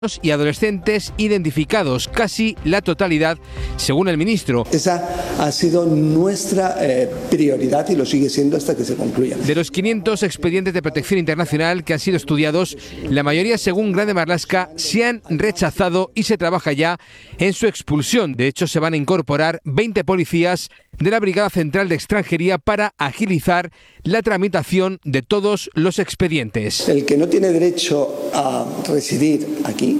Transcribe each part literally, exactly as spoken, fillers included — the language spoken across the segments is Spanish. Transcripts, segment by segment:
y adolescentes identificados, casi la totalidad, según el ministro. Esa ha sido nuestra eh, prioridad y lo sigue siendo hasta que se concluya. De los quinientos expedientes de protección internacional que han sido estudiados, la mayoría, según Grande Marlaska, se han rechazado y se trabaja ya en su expulsión. De hecho, se van a incorporar veinte policías de la Brigada Central de Extranjería para agilizar la tramitación de todos los expedientes. El que no tiene derecho a residir aquí,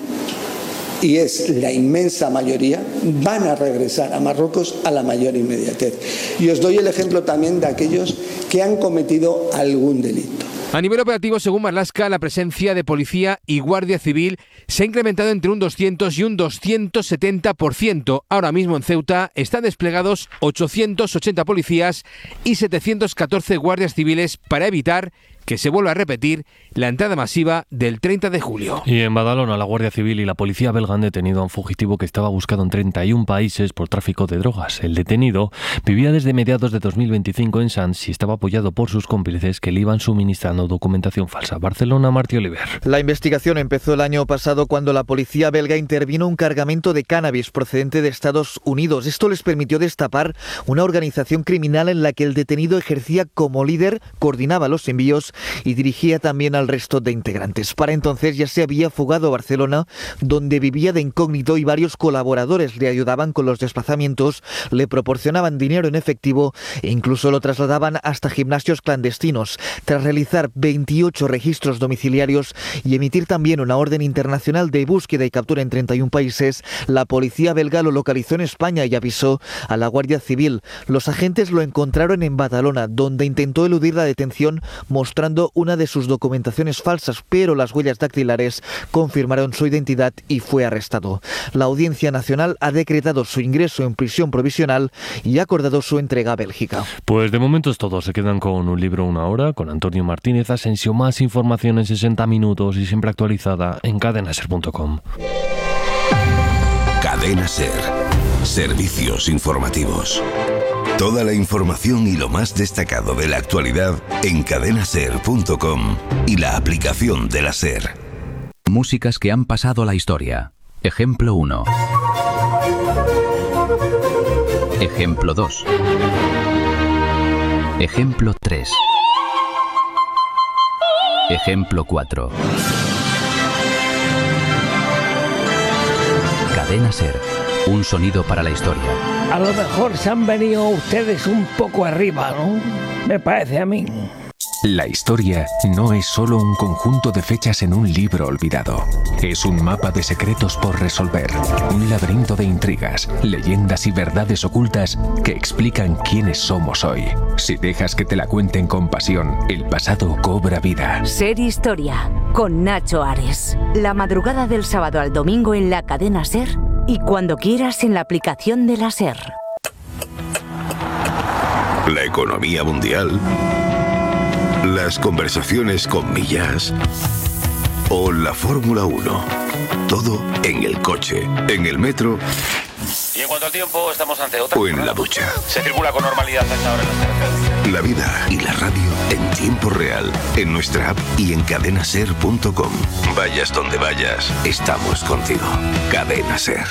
y es la inmensa mayoría, van a regresar a Marruecos a la mayor inmediatez. Y os doy el ejemplo también de aquellos que han cometido algún delito. A nivel operativo, según Marlaska, la presencia de policía y guardia civil se ha incrementado entre un doscientos y un doscientos setenta por ciento. Ahora mismo en Ceuta están desplegados ochocientos ochenta policías y setecientos catorce guardias civiles para evitar que se vuelva a repetir la entrada masiva del treinta de julio. Y en Badalona, la Guardia Civil y la policía belga han detenido a un fugitivo que estaba buscado en treinta y un países por tráfico de drogas. El detenido vivía desde mediados de dos mil veinticinco en Sants y estaba apoyado por sus cómplices que le iban suministrando documentación falsa. Barcelona, Martí Oliver. La investigación empezó el año pasado cuando la policía belga intervino un cargamento de cannabis procedente de Estados Unidos. Esto les permitió destapar una organización criminal en la que el detenido ejercía como líder, coordinaba los envíos y dirigía también al resto de integrantes. Para entonces ya se había fugado a Barcelona, donde vivía de incógnito y varios colaboradores le ayudaban con los desplazamientos, le proporcionaban dinero en efectivo e incluso lo trasladaban hasta gimnasios clandestinos. Tras realizar veintiocho registros domiciliarios y emitir también una orden internacional de búsqueda y captura en treinta y un países, la policía belga lo localizó en España y avisó a la Guardia Civil. Los agentes lo encontraron en Badalona, donde intentó eludir la detención mostrando una de sus documentaciones falsas, pero las huellas dactilares confirmaron su identidad y fue arrestado. La Audiencia Nacional ha decretado su ingreso en prisión provisional y ha acordado su entrega a Bélgica. Pues de momento es todo. Se quedan con Un libro, una hora, con Antonio Martínez Asensio. Más información en sesenta minutos y siempre actualizada en cadena ser punto com. Cadena Ser. Servicios informativos. Toda la información y lo más destacado de la actualidad en cadena ser punto com y la aplicación de la SER. Músicas que han pasado a la historia. Ejemplo uno. Ejemplo dos. Ejemplo tres. Ejemplo cuatro. Cadena SER. Un sonido para la historia. A lo mejor se han venido ustedes un poco arriba, ¿no? Me parece a mí. La historia no es solo un conjunto de fechas en un libro olvidado. Es un mapa de secretos por resolver, un laberinto de intrigas, leyendas y verdades ocultas que explican quiénes somos hoy. Si dejas que te la cuenten con pasión, el pasado cobra vida. Ser Historia, con Nacho Ares. La madrugada del sábado al domingo en la cadena SER y cuando quieras en la aplicación de la SER. La economía mundial, las conversaciones con Millas o la Fórmula uno. Todo en el coche, en el metro. Y en cuanto al tiempo, estamos ante otra. O en la ducha. Se circula con normalidad a esta hora en las carreteras. La vida y la radio en tiempo real, en nuestra app y en cadena ser punto com. Vayas donde vayas, estamos contigo. Cadena Ser.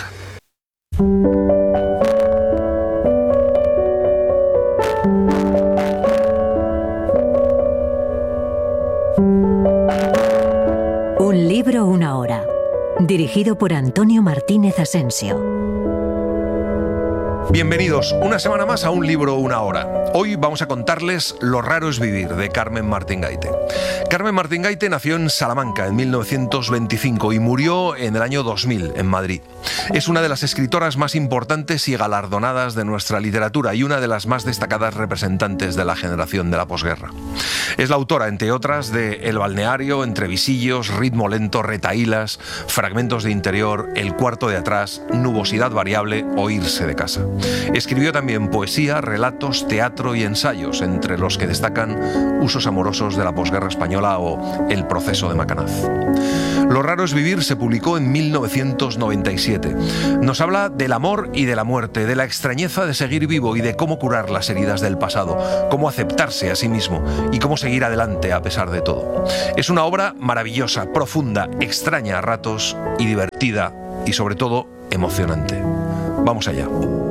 Un libro, una hora. Dirigido por Antonio Martínez Asensio. Bienvenidos una semana más a Un libro, una hora. Hoy vamos a contarles Lo raro es vivir, de Carmen Martín Gaite. Carmen Martín Gaite nació en Salamanca en mil novecientos veinticinco y murió en el año dos mil en Madrid. Es una de las escritoras más importantes y galardonadas de nuestra literatura y una de las más destacadas representantes de la generación de la posguerra. Es la autora, entre otras, de El balneario, Entre visillos, Ritmo lento, Retahílas, Fragmentos de interior, El cuarto de atrás, Nubosidad variable o Irse de casa. Escribió también poesía, relatos, teatro y ensayos, entre los que destacan Usos amorosos de la posguerra española o El proceso de Macanaz. Lo raro es vivir se publicó en mil novecientos noventa y siete. siete. Nos habla del amor y de la muerte, de la extrañeza de seguir vivo y de cómo curar las heridas del pasado, cómo aceptarse a sí mismo y cómo seguir adelante a pesar de todo. Es una obra maravillosa, profunda, extraña a ratos y divertida y sobre todo emocionante. Vamos allá.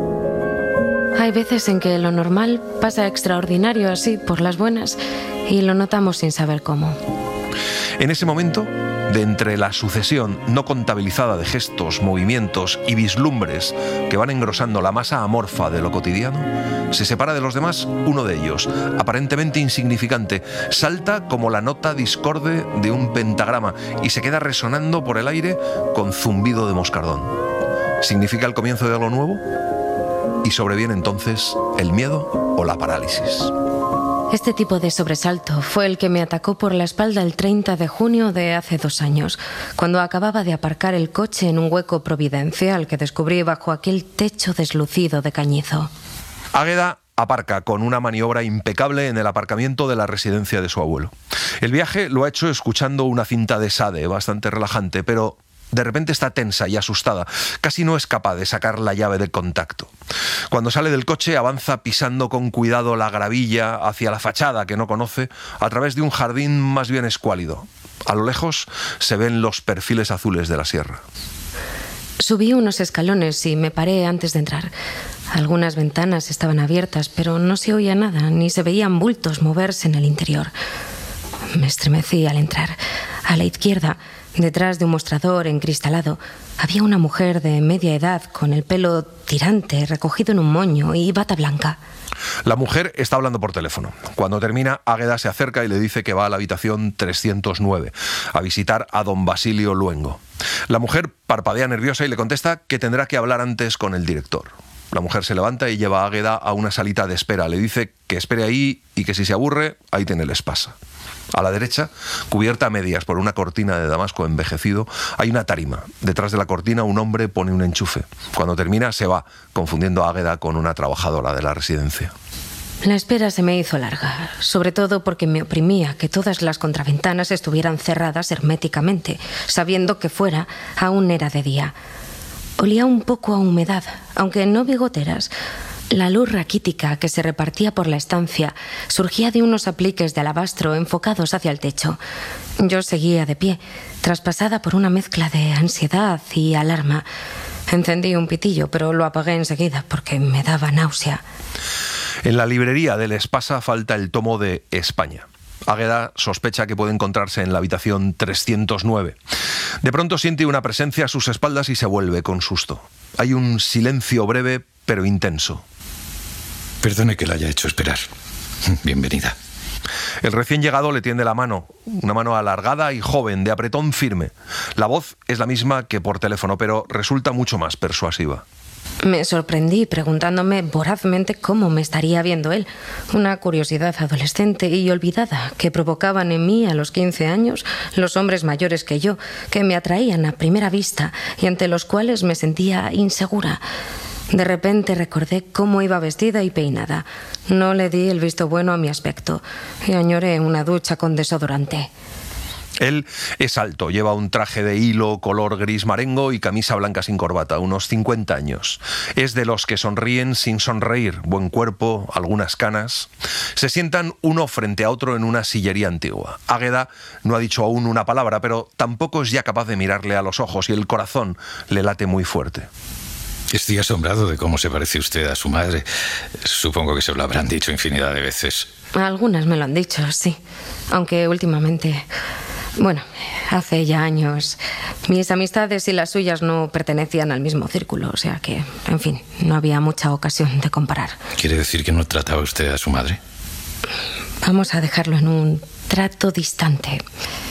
Hay veces en que lo normal pasa extraordinario así por las buenas y lo notamos sin saber cómo. En ese momento, de entre la sucesión no contabilizada de gestos, movimientos y vislumbres que van engrosando la masa amorfa de lo cotidiano, se separa de los demás uno de ellos, aparentemente insignificante, salta como la nota discorde de un pentagrama y se queda resonando por el aire con zumbido de moscardón. ¿Significa el comienzo de algo nuevo? Y sobreviene entonces el miedo o la parálisis. Este tipo de sobresalto fue el que me atacó por la espalda el treinta de junio de hace dos años, cuando acababa de aparcar el coche en un hueco providencial que descubrí bajo aquel techo deslucido de cañizo. Águeda aparca con una maniobra impecable en el aparcamiento de la residencia de su abuelo. El viaje lo ha hecho escuchando una cinta de Sade bastante relajante, pero de repente está tensa y asustada. Casi no es capaz de sacar la llave del contacto. Cuando sale del coche avanza pisando con cuidado la gravilla hacia la fachada que no conoce a través de un jardín más bien escuálido. A lo lejos se ven los perfiles azules de la sierra. Subí unos escalones y me paré antes de entrar. Algunas ventanas estaban abiertas, pero no se oía nada, ni se veían bultos moverse en el interior. Me estremecí al entrar. A la izquierda, detrás de un mostrador encristalado, había una mujer de media edad con el pelo tirante, recogido en un moño y bata blanca. La mujer está hablando por teléfono. Cuando termina, Águeda se acerca y le dice que va a la habitación trescientos nueve a visitar a don Basilio Luengo. La mujer parpadea nerviosa y le contesta que tendrá que hablar antes con el director. La mujer se levanta y lleva a Águeda a una salita de espera. Le dice que espere ahí y que si se aburre, ahí tiene el espasa. A la derecha, cubierta a medias por una cortina de damasco envejecido, hay una tarima. Detrás de la cortina un hombre pone un enchufe. Cuando termina se va, confundiendo a Águeda con una trabajadora de la residencia. La espera se me hizo larga, sobre todo porque me oprimía que todas las contraventanas estuvieran cerradas herméticamente, sabiendo que fuera aún era de día. Olía un poco a humedad, aunque no bigoteras. La luz raquítica que se repartía por la estancia surgía de unos apliques de alabastro enfocados hacia el techo. Yo seguía de pie, traspasada por una mezcla de ansiedad y alarma. Encendí un pitillo, pero lo apagué enseguida porque me daba náusea. En la librería del Espasa falta el tomo de España. Águeda sospecha que puede encontrarse en la habitación trescientos nueve. De pronto siente una presencia a sus espaldas y se vuelve con susto. Hay un silencio breve pero intenso. Perdone que la haya hecho esperar. Bienvenida. El recién llegado le tiende la mano, una mano alargada y joven, de apretón firme. La voz es la misma que por teléfono, pero resulta mucho más persuasiva. Me sorprendí preguntándome vorazmente cómo me estaría viendo él. Una curiosidad adolescente y olvidada que provocaban en mí a los quince años los hombres mayores que yo, que me atraían a primera vista y ante los cuales me sentía insegura. De repente recordé cómo iba vestida y peinada. No le di el visto bueno a mi aspecto y añoré una ducha con desodorante. Él es alto, lleva un traje de hilo color gris marengo y camisa blanca sin corbata, unos cincuenta años. Es de los que sonríen sin sonreír, buen cuerpo, algunas canas. Se sientan uno frente a otro en una sillería antigua. Águeda no ha dicho aún una palabra, pero tampoco es ya capaz de mirarle a los ojos y el corazón le late muy fuerte. Estoy asombrado de cómo se parece usted a su madre. Supongo que se lo habrán dicho infinidad de veces. Algunas me lo han dicho, sí. Aunque últimamente... Bueno, hace ya años mis amistades y las suyas no pertenecían al mismo círculo, o sea que, en fin, no había mucha ocasión de comparar. ¿Quiere decir que no trataba usted a su madre? Vamos a dejarlo en un trato distante.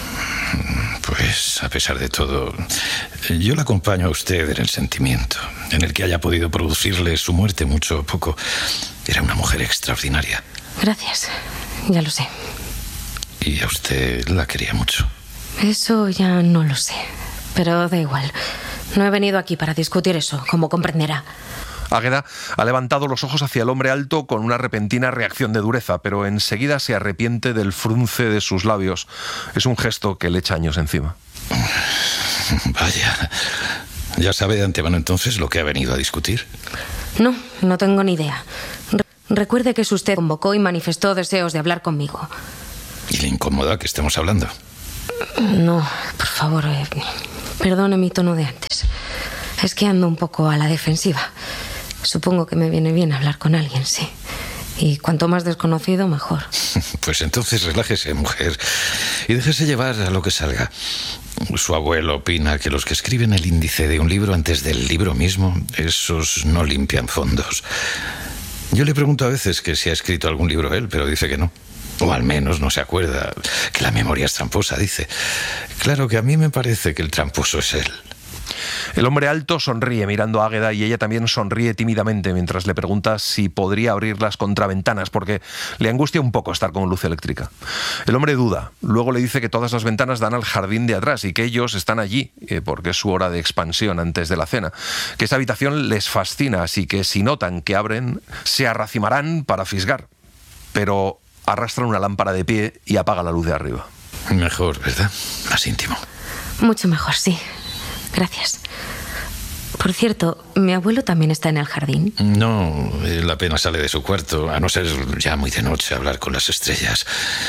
Pues, a pesar de todo, yo la acompaño a usted en el sentimiento, en el que haya podido producirle su muerte mucho o poco. Era una mujer extraordinaria. Gracias, ya lo sé. Y a usted la quería mucho. Eso ya no lo sé, pero da igual. No he venido aquí para discutir eso, como comprenderá. Águeda ha levantado los ojos hacia el hombre alto con una repentina reacción de dureza, pero enseguida se arrepiente del frunce de sus labios. Es un gesto que le echa años encima. Vaya, ¿Ya sabe de antemano entonces lo que ha venido a discutir? No, no tengo ni idea. Re- recuerde que es usted quien convocó y manifestó deseos de hablar conmigo. ¿Y le incomoda que estemos hablando? No, por favor, eh, perdone mi tono de antes. Es que ando un poco a la defensiva. Supongo que me viene bien hablar con alguien, sí. Y cuanto más desconocido, mejor. Pues entonces relájese, mujer, y déjese llevar a lo que salga. Su abuelo opina que los que escriben el índice de un libro antes del libro mismo, esos no limpian fondos. Yo le pregunto a veces que si ha escrito algún libro él, pero dice que no. O al menos no se acuerda, que la memoria es tramposa, dice. Claro que a mí me parece que el tramposo es él. El hombre alto sonríe mirando a Águeda y ella también sonríe tímidamente mientras le pregunta si podría abrir las contraventanas porque le angustia un poco estar con luz eléctrica. El hombre duda, luego le dice que todas las ventanas dan al jardín de atrás y que ellos están allí eh, porque es su hora de expansión antes de la cena, que esa habitación les fascina, así que si notan que abren, se arracimarán para fisgar, pero arrastran una lámpara de pie y apaga la luz de arriba. Mejor, ¿verdad? Más íntimo. Mucho mejor, sí. Gracias. Por cierto, ¿mi abuelo también está en el jardín? No, él apenas sale de su cuarto, a no ser ya muy de noche hablar con las estrellas.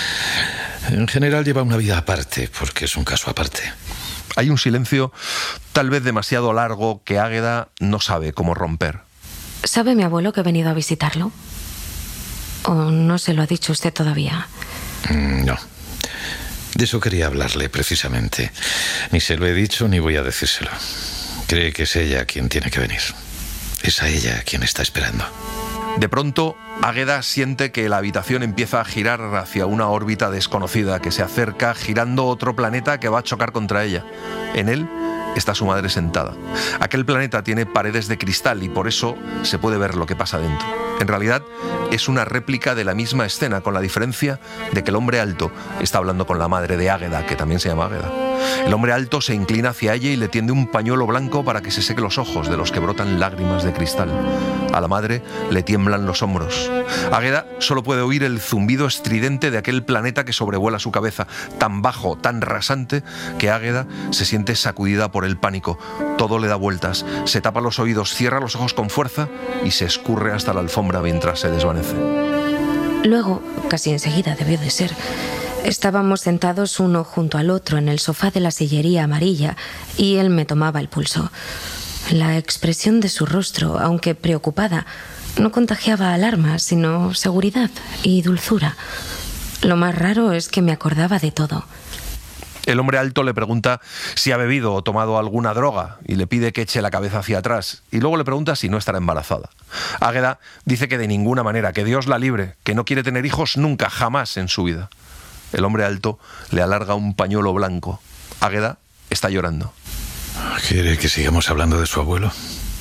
En general lleva una vida aparte, porque es un caso aparte. Hay un silencio tal vez demasiado largo que Águeda no sabe cómo romper. ¿Sabe mi abuelo que he venido a visitarlo? ¿O no se lo ha dicho usted todavía? No. De eso quería hablarle, precisamente. Ni se lo he dicho ni voy a decírselo. Cree que es ella quien tiene que venir. Es a ella quien está esperando. De pronto, Águeda siente que la habitación empieza a girar hacia una órbita desconocida que se acerca girando otro planeta que va a chocar contra ella. En él está su madre sentada. Aquel planeta tiene paredes de cristal y por eso se puede ver lo que pasa dentro. En realidad, es una réplica de la misma escena, con la diferencia de que el hombre alto está hablando con la madre de Águeda, que también se llama Águeda. El hombre alto se inclina hacia ella y le tiende un pañuelo blanco para que se seque los ojos, de los que brotan lágrimas de cristal. A la madre le tiemblan los hombros. Águeda solo puede oír el zumbido estridente de aquel planeta que sobrevuela su cabeza, tan bajo, tan rasante, que Águeda se siente sacudida por el pánico. Todo le da vueltas, se tapa los oídos, cierra los ojos con fuerza y se escurre hasta la alfombra mientras se desvanece. Luego, casi enseguida debió de ser, estábamos sentados uno junto al otro en el sofá de la sillería amarilla y él me tomaba el pulso. La expresión de su rostro, aunque preocupada, no contagiaba alarma, sino seguridad y dulzura. Lo más raro es que me acordaba de todo. El hombre alto le pregunta si ha bebido o tomado alguna droga y le pide que eche la cabeza hacia atrás y luego le pregunta si no estará embarazada. Águeda dice que de ninguna manera, que Dios la libre, que no quiere tener hijos nunca, jamás en su vida. El hombre alto le alarga un pañuelo blanco. Águeda está llorando. ¿Quiere que sigamos hablando de su abuelo?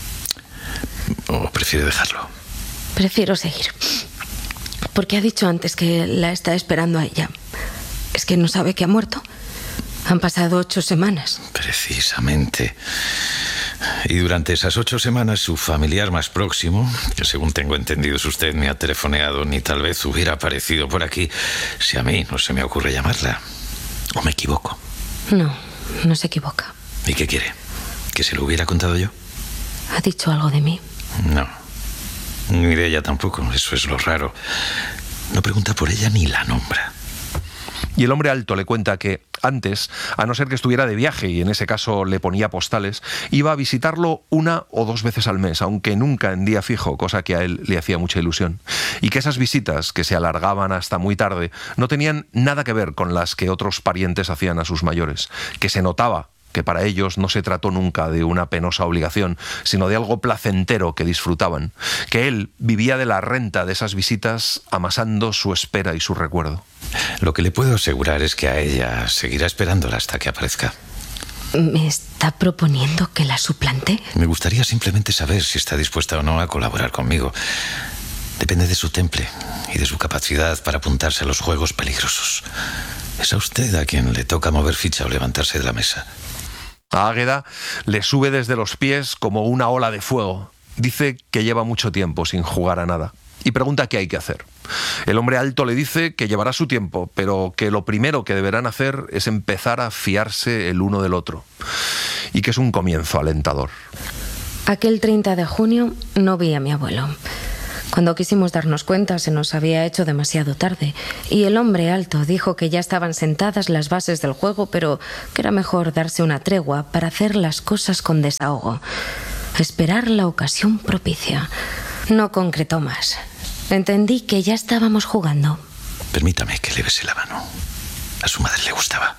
¿O prefiere dejarlo? Prefiero seguir. Porque ha dicho antes que la está esperando a ella. ¿Es que no sabe que ha muerto? Han pasado ocho semanas. Precisamente. Y durante esas ocho semanas su familiar más próximo, que según tengo entendido es usted, me ha telefoneado, ni tal vez hubiera aparecido por aquí si a mí no se me ocurre llamarla. ¿O me equivoco? No, no se equivoca. ¿Y qué quiere? ¿Que se lo hubiera contado yo? ¿Ha dicho algo de mí? No. Ni de ella tampoco, eso es lo raro. No pregunta por ella ni la nombra. Y el hombre alto le cuenta que antes, a no ser que estuviera de viaje y en ese caso le ponía postales, iba a visitarlo una o dos veces al mes, aunque nunca en día fijo, cosa que a él le hacía mucha ilusión. Y que esas visitas, que se alargaban hasta muy tarde, no tenían nada que ver con las que otros parientes hacían a sus mayores, que se notaba que para ellos no se trató nunca de una penosa obligación, sino de algo placentero que disfrutaban, que él vivía de la renta de esas visitas amasando su espera y su recuerdo. Lo que le puedo asegurar es que a ella seguirá esperándola hasta que aparezca. ¿Me está proponiendo que la suplante? Me gustaría simplemente saber si está dispuesta o no a colaborar conmigo. Depende de su temple y de su capacidad para apuntarse a los juegos peligrosos. Es a usted a quien le toca mover ficha o levantarse de la mesa. A Águeda le sube desde los pies como una ola de fuego. Dice que lleva mucho tiempo sin jugar a nada. y pregunta qué hay que hacer. El hombre alto le dice que llevará su tiempo, pero que lo primero que deberán hacer es empezar a fiarse el uno del otro, y que es un comienzo alentador. Aquel treinta de junio no vi a mi abuelo. Cuando quisimos darnos cuenta se nos había hecho demasiado tarde y el hombre alto dijo que ya estaban sentadas las bases del juego, pero que era mejor darse una tregua para hacer las cosas con desahogo. Esperar la ocasión propicia. No concretó más. Entendí que ya estábamos jugando. Permítame que le bese la mano. A su madre le gustaba.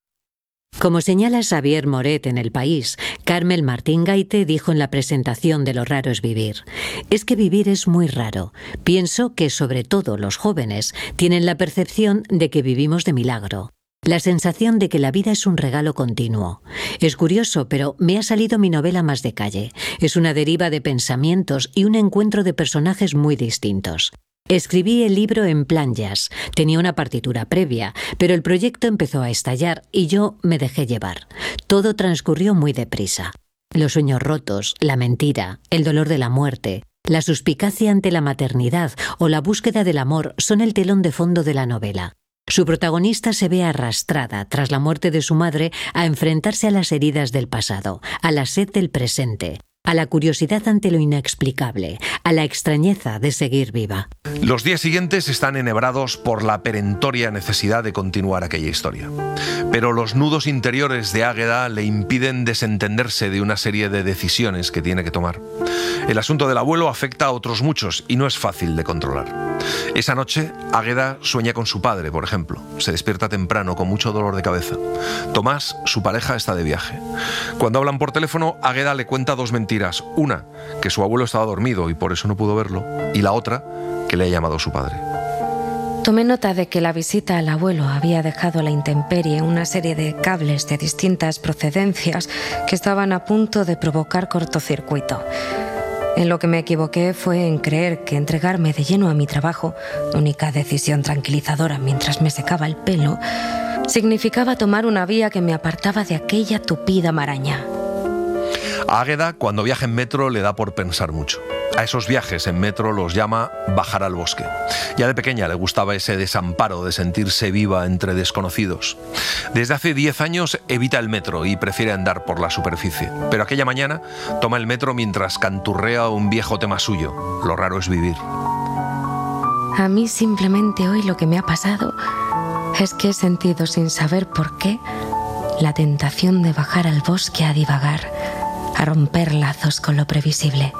Como señala Xavier Moret en El País, Carmen Martín Gaite dijo en la presentación de Lo raro es vivir: es que vivir es muy raro. Pienso que sobre todo los jóvenes tienen la percepción de que vivimos de milagro. La sensación de que la vida es un regalo continuo. Es curioso, pero me ha salido mi novela más de calle. Es una deriva de pensamientos y un encuentro de personajes muy distintos. Escribí el libro en plan jazz. Tenía una partitura previa, pero el proyecto empezó a estallar y yo me dejé llevar. Todo transcurrió muy deprisa. Los sueños rotos, la mentira, el dolor de la muerte, la suspicacia ante la maternidad o la búsqueda del amor son el telón de fondo de la novela. Su protagonista se ve arrastrada, tras la muerte de su madre, a enfrentarse a las heridas del pasado, a la sed del presente, a la curiosidad ante lo inexplicable, a la extrañeza de seguir viva. Los días siguientes están enhebrados por la perentoria necesidad de continuar aquella historia. Pero los nudos interiores de Águeda le impiden desentenderse de una serie de decisiones que tiene que tomar. El asunto del abuelo afecta a otros muchos y no es fácil de controlar. Esa noche, Águeda sueña con su padre, por ejemplo. Se despierta temprano con mucho dolor de cabeza. Tomás, su pareja, está de viaje. Cuando hablan por teléfono, Águeda le cuenta dos mentiras. Una, que su abuelo estaba dormido y por eso no pudo verlo. Y la otra, que le ha llamado su padre. Tomé nota de que la visita al abuelo había dejado a la intemperie una serie de cables de distintas procedencias que estaban a punto de provocar cortocircuito. En lo que me equivoqué fue en creer que entregarme de lleno a mi trabajo, única decisión tranquilizadora mientras me secaba el pelo, significaba tomar una vía que me apartaba de aquella tupida maraña. A Águeda, cuando viaja en metro, le da por pensar mucho. A esos viajes en metro los llama bajar al bosque. Ya de pequeña le gustaba ese desamparo de sentirse viva entre desconocidos. Desde hace diez años evita el metro y prefiere andar por la superficie. Pero aquella mañana toma el metro mientras canturrea un viejo tema suyo: lo raro es vivir. A mí simplemente hoy lo que me ha pasado es que he sentido, sin saber por qué, la tentación de bajar al bosque a divagar, a romper lazos con lo previsible.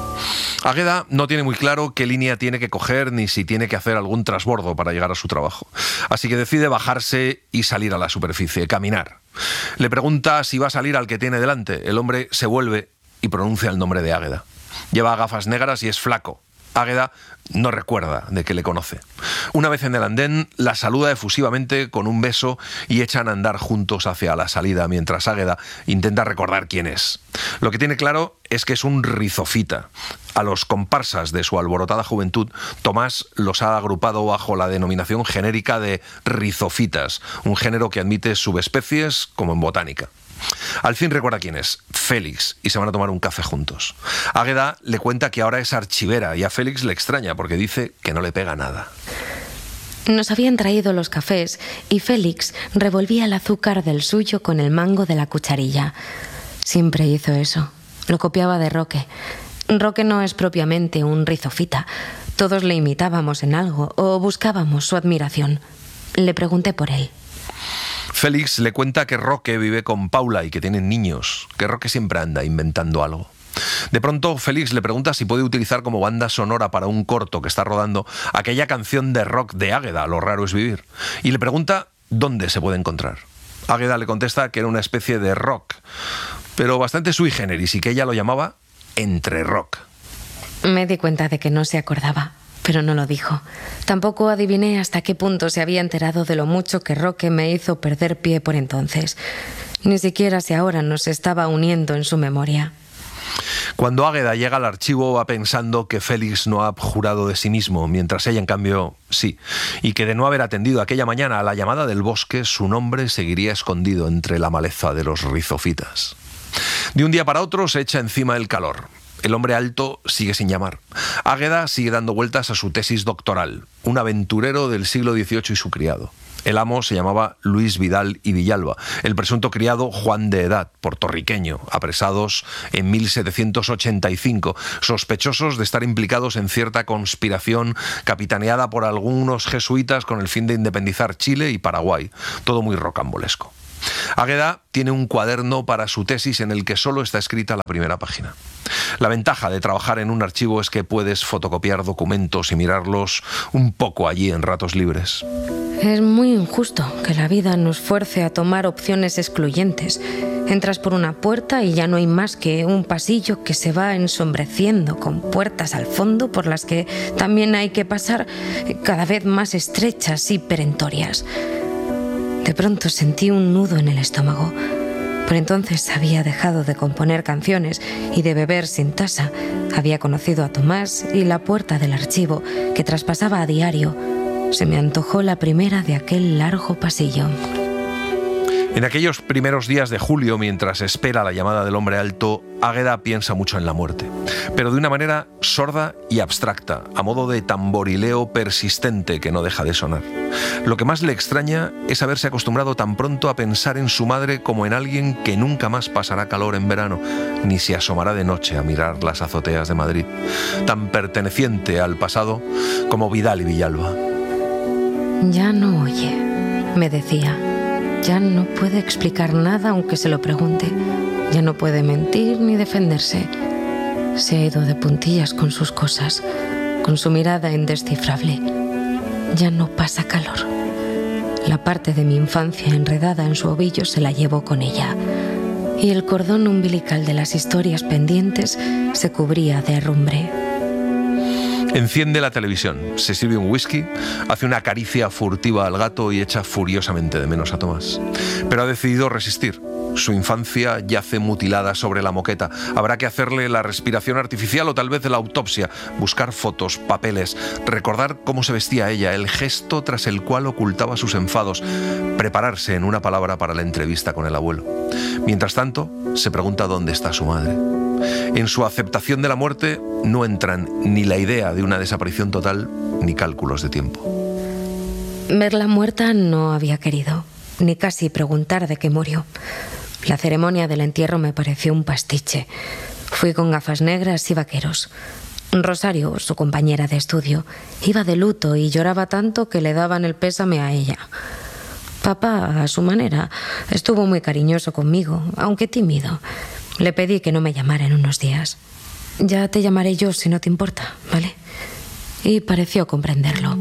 Águeda no tiene muy claro qué línea tiene que coger ni si tiene que hacer algún transbordo para llegar a su trabajo. Así que decide bajarse y salir a la superficie, caminar. Le pregunta si va a salir al que tiene delante. El hombre se vuelve y pronuncia el nombre de Águeda. Lleva gafas negras y es flaco. Águeda no recuerda de que le conoce. Una vez en el andén, la saluda efusivamente con un beso y echan a andar juntos hacia la salida, mientras Águeda intenta recordar quién es. Lo que tiene claro es que es un rizofita. A los comparsas de su alborotada juventud, Tomás los ha agrupado bajo la denominación genérica de rizofitas, un género que admite subespecies como en botánica. Al fin recuerda quién es, Félix, y se van a tomar un café juntos. Águeda le cuenta que ahora es archivera y a Félix le extraña porque dice que no le pega nada. Nos habían traído los cafés y Félix revolvía el azúcar del suyo con el mango de la cucharilla. Siempre hizo eso. Lo copiaba de Roque. Roque no es propiamente un rizofita. Todos le imitábamos en algo o buscábamos su admiración. Le pregunté por él. Félix le cuenta que Roque vive con Paula y que tienen niños, que Roque siempre anda inventando algo. De pronto, Félix le pregunta si puede utilizar como banda sonora para un corto que está rodando aquella canción de rock de Águeda, Lo raro es vivir, y le pregunta dónde se puede encontrar. Águeda le contesta que era una especie de rock, pero bastante sui generis, y que ella lo llamaba entre rock. Me di cuenta de que no se acordaba, pero no lo dijo. Tampoco adiviné hasta qué punto se había enterado de lo mucho que Roque me hizo perder pie por entonces. Ni siquiera si ahora nos estaba uniendo en su memoria. Cuando Águeda llega al archivo va pensando que Félix no ha abjurado de sí mismo, mientras ella, en cambio, sí, y que de no haber atendido aquella mañana a la llamada del bosque, su nombre seguiría escondido entre la maleza de los rizofitas. De un día para otro se echa encima el calor. El hombre alto sigue sin llamar. Águeda sigue dando vueltas a su tesis doctoral, un aventurero del siglo dieciocho y su criado. El amo se llamaba Luis Vidal y Villalba, el presunto criado Juan de Edad, puertorriqueño, apresados en mil setecientos ochenta y cinco, sospechosos de estar implicados en cierta conspiración capitaneada por algunos jesuitas con el fin de independizar Chile y Paraguay. Todo muy rocambolesco. Águeda tiene un cuaderno para su tesis en el que solo está escrita la primera página. La ventaja de trabajar en un archivo es que puedes fotocopiar documentos y mirarlos un poco allí en ratos libres. Es muy injusto que la vida nos fuerce a tomar opciones excluyentes. Entras por una puerta y ya no hay más que un pasillo que se va ensombreciendo con puertas al fondo por las que también hay que pasar, cada vez más estrechas y perentorias. De pronto sentí un nudo en el estómago. Por entonces había dejado de componer canciones y de beber sin taza. Había conocido a Tomás y la puerta del archivo, que traspasaba a diario, se me antojó la primera de aquel largo pasillo. En aquellos primeros días de julio, mientras espera la llamada del hombre alto, Águeda piensa mucho en la muerte, pero de una manera sorda y abstracta, a modo de tamborileo persistente que no deja de sonar. Lo que más le extraña es haberse acostumbrado tan pronto a pensar en su madre como en alguien que nunca más pasará calor en verano, ni se asomará de noche a mirar las azoteas de Madrid, tan perteneciente al pasado como Vidal y Villalba. Ya no oye, me decía. Ya no puede explicar nada aunque se lo pregunte. Ya no puede mentir ni defenderse. Se ha ido de puntillas con sus cosas, con su mirada indescifrable. Ya no pasa calor. La parte de mi infancia enredada en su ovillo se la llevó con ella. Y el cordón umbilical de las historias pendientes se cubría de herrumbre. Enciende la televisión, se sirve un whisky, hace una caricia furtiva al gato y echa furiosamente de menos a Tomás. Pero ha decidido resistir. Su infancia yace mutilada sobre la moqueta. Habrá que hacerle la respiración artificial o tal vez la autopsia, buscar fotos, papeles, recordar cómo se vestía ella, el gesto tras el cual ocultaba sus enfados, prepararse en una palabra para la entrevista con el abuelo. Mientras tanto, se pregunta dónde está su madre. En su aceptación de la muerte no entran ni la idea de una desaparición total ni cálculos de tiempo. Verla muerta no había querido, ni casi preguntar de qué murió. La ceremonia del entierro me pareció un pastiche. Fui con gafas negras y vaqueros. Rosario, su compañera de estudio, iba de luto y lloraba tanto que le daban el pésame a ella. Papá, a su manera, estuvo muy cariñoso conmigo, aunque tímido. Le pedí que no me llamara en unos días. Ya te llamaré yo si no te importa, ¿vale? Y pareció comprenderlo.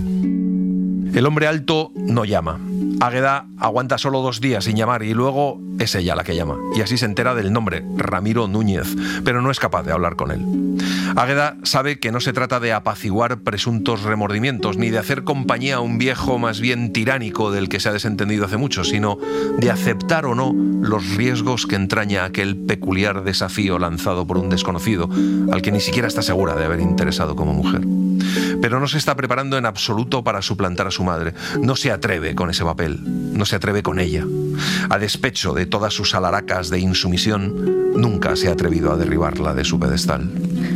El hombre alto no llama. Águeda aguanta solo dos días sin llamar y luego es ella la que llama. Y así se entera del nombre, Ramiro Núñez, pero no es capaz de hablar con él. Águeda sabe que no se trata de apaciguar presuntos remordimientos ni de hacer compañía a un viejo más bien tiránico del que se ha desentendido hace mucho, sino de aceptar o no los riesgos que entraña aquel peculiar desafío lanzado por un desconocido al que ni siquiera está segura de haber interesado como mujer. Pero no se está preparando en absoluto para suplantar a su madre. No se atreve con ese papel, no se atreve con ella. A despecho de todas sus alaracas de insumisión, nunca se ha atrevido a derribarla de su pedestal.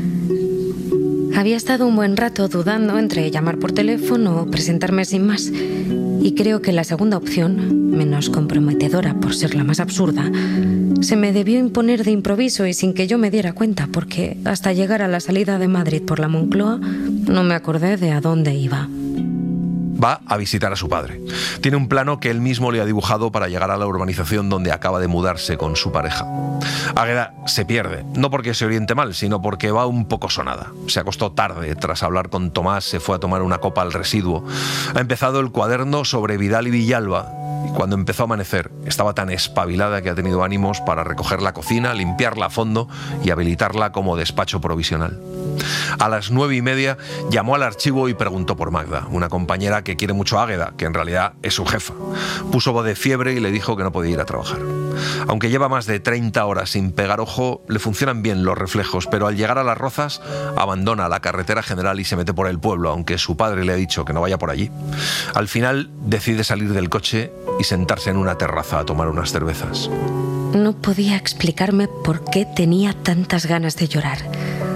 Había estado un buen rato dudando entre llamar por teléfono o presentarme sin más. Y creo que la segunda opción, menos comprometedora por ser la más absurda, se me debió imponer de improviso y sin que yo me diera cuenta, porque hasta llegar a la salida de Madrid por la Moncloa no me acordé de a dónde iba. Va a visitar a su padre. Tiene un plano que él mismo le ha dibujado para llegar a la urbanización donde acaba de mudarse con su pareja. Águeda se pierde, no porque se oriente mal, sino porque va un poco sonada. Se acostó tarde, tras hablar con Tomás se fue a tomar una copa al residuo. Ha empezado el cuaderno sobre Vidal y Villalba. Y cuando empezó a amanecer, estaba tan espabilada que ha tenido ánimos para recoger la cocina, limpiarla a fondo y habilitarla como despacho provisional. A las nueve y media llamó al archivo y preguntó por Magda, una compañera que quiere mucho a Águeda, que en realidad es su jefa. Puso voz de fiebre y le dijo que no podía ir a trabajar. Aunque lleva más de treinta horas sin pegar ojo, le funcionan bien los reflejos, pero al llegar a Las Rozas abandona la carretera general y se mete por el pueblo, aunque su padre le ha dicho que no vaya por allí. Al final decide salir del coche y sentarse en una terraza a tomar unas cervezas. No podía explicarme por qué tenía tantas ganas de llorar.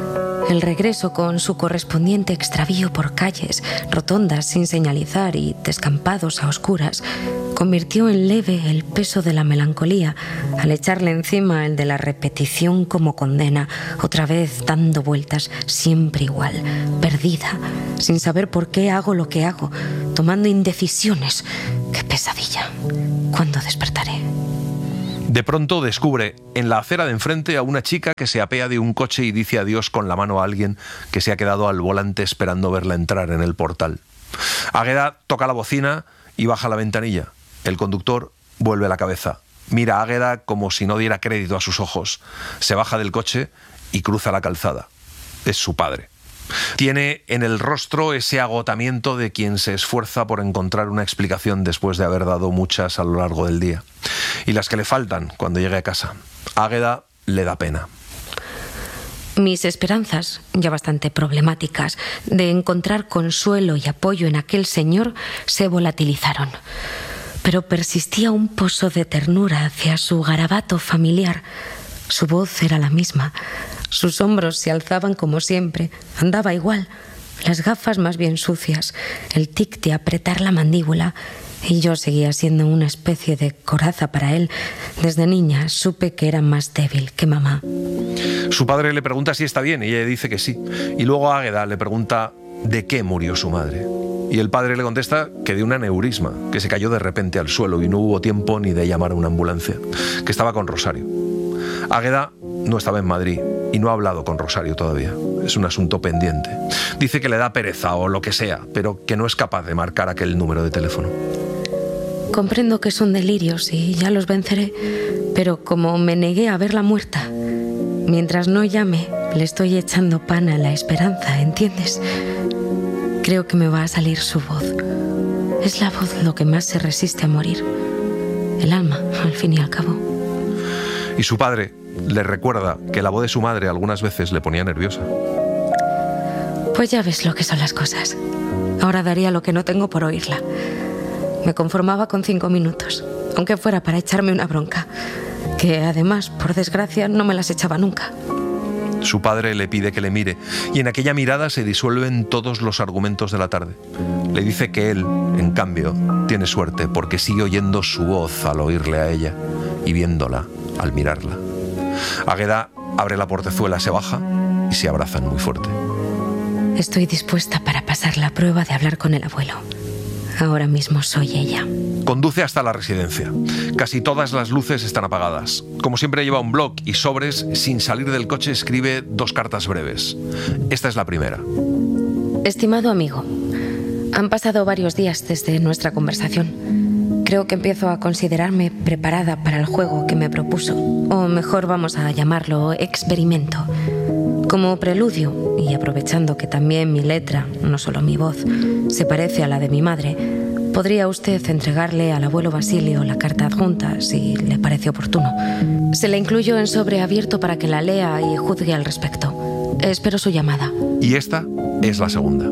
El regreso, con su correspondiente extravío por calles, rotondas sin señalizar y descampados a oscuras, convirtió en leve el peso de la melancolía al echarle encima el de la repetición como condena, otra vez dando vueltas, siempre igual, perdida, sin saber por qué hago lo que hago, tomando indecisiones. ¡Qué pesadilla! ¿Cuándo despertaré? De pronto descubre en la acera de enfrente a una chica que se apea de un coche y dice adiós con la mano a alguien que se ha quedado al volante esperando verla entrar en el portal. Águeda toca la bocina y baja la ventanilla. El conductor vuelve la cabeza, mira a Águeda como si no diera crédito a sus ojos. Se baja del coche y cruza la calzada. Es su padre. Tiene en el rostro ese agotamiento de quien se esfuerza por encontrar una explicación después de haber dado muchas a lo largo del día. Y las que le faltan cuando llegue a casa. Águeda le da pena. Mis esperanzas, ya bastante problemáticas, de encontrar consuelo y apoyo en aquel señor se volatilizaron. Pero persistía un pozo de ternura hacia su garabato familiar. Su voz era la misma. Sus hombros se alzaban como siempre. Andaba igual. Las gafas más bien sucias. El tic de apretar la mandíbula. Y yo seguía siendo una especie de coraza para él. Desde niña supe que era más débil que mamá. Su padre le pregunta si está bien y ella dice que sí. Y luego Águeda le pregunta de qué murió su madre. Y el padre le contesta que de un aneurisma, que se cayó de repente al suelo y no hubo tiempo ni de llamar a una ambulancia, que estaba con Rosario. Águeda no estaba en Madrid y no ha hablado con Rosario todavía. Es un asunto pendiente. Dice que le da pereza o lo que sea, pero que no es capaz de marcar aquel número de teléfono. Comprendo que son delirios y ya los venceré, pero como me negué a verla muerta, mientras no llame, le estoy echando pan a la esperanza, ¿entiendes? Creo que me va a salir su voz. Es la voz lo que más se resiste a morir. El alma, al fin y al cabo. Y su padre le recuerda que la voz de su madre algunas veces le ponía nerviosa. Pues ya ves lo que son las cosas. Ahora daría lo que no tengo por oírla. Me conformaba con cinco minutos, aunque fuera para echarme una bronca, que además, por desgracia, no me las echaba nunca. Su padre le pide que le mire y en aquella mirada se disuelven todos los argumentos de la tarde. Le dice que él, en cambio, tiene suerte porque sigue oyendo su voz al oírle a ella y viéndola al mirarla. Águeda abre la portezuela, se baja y se abrazan muy fuerte. Estoy dispuesta para pasar la prueba de hablar con el abuelo. Ahora mismo soy ella. Conduce hasta la residencia. Casi todas las luces están apagadas. Como siempre lleva un bloc y sobres. Sin salir del coche escribe dos cartas breves. Esta es la primera. Estimado amigo, han pasado varios días desde nuestra conversación. Creo que empiezo a considerarme preparada para el juego que me propuso. O mejor vamos a llamarlo experimento. Como preludio, y aprovechando que también mi letra, no solo mi voz, se parece a la de mi madre, podría usted entregarle al abuelo Basilio la carta adjunta, si le parece oportuno. Se la incluyo en sobre abierto para que la lea y juzgue al respecto. Espero su llamada. Y esta es la segunda.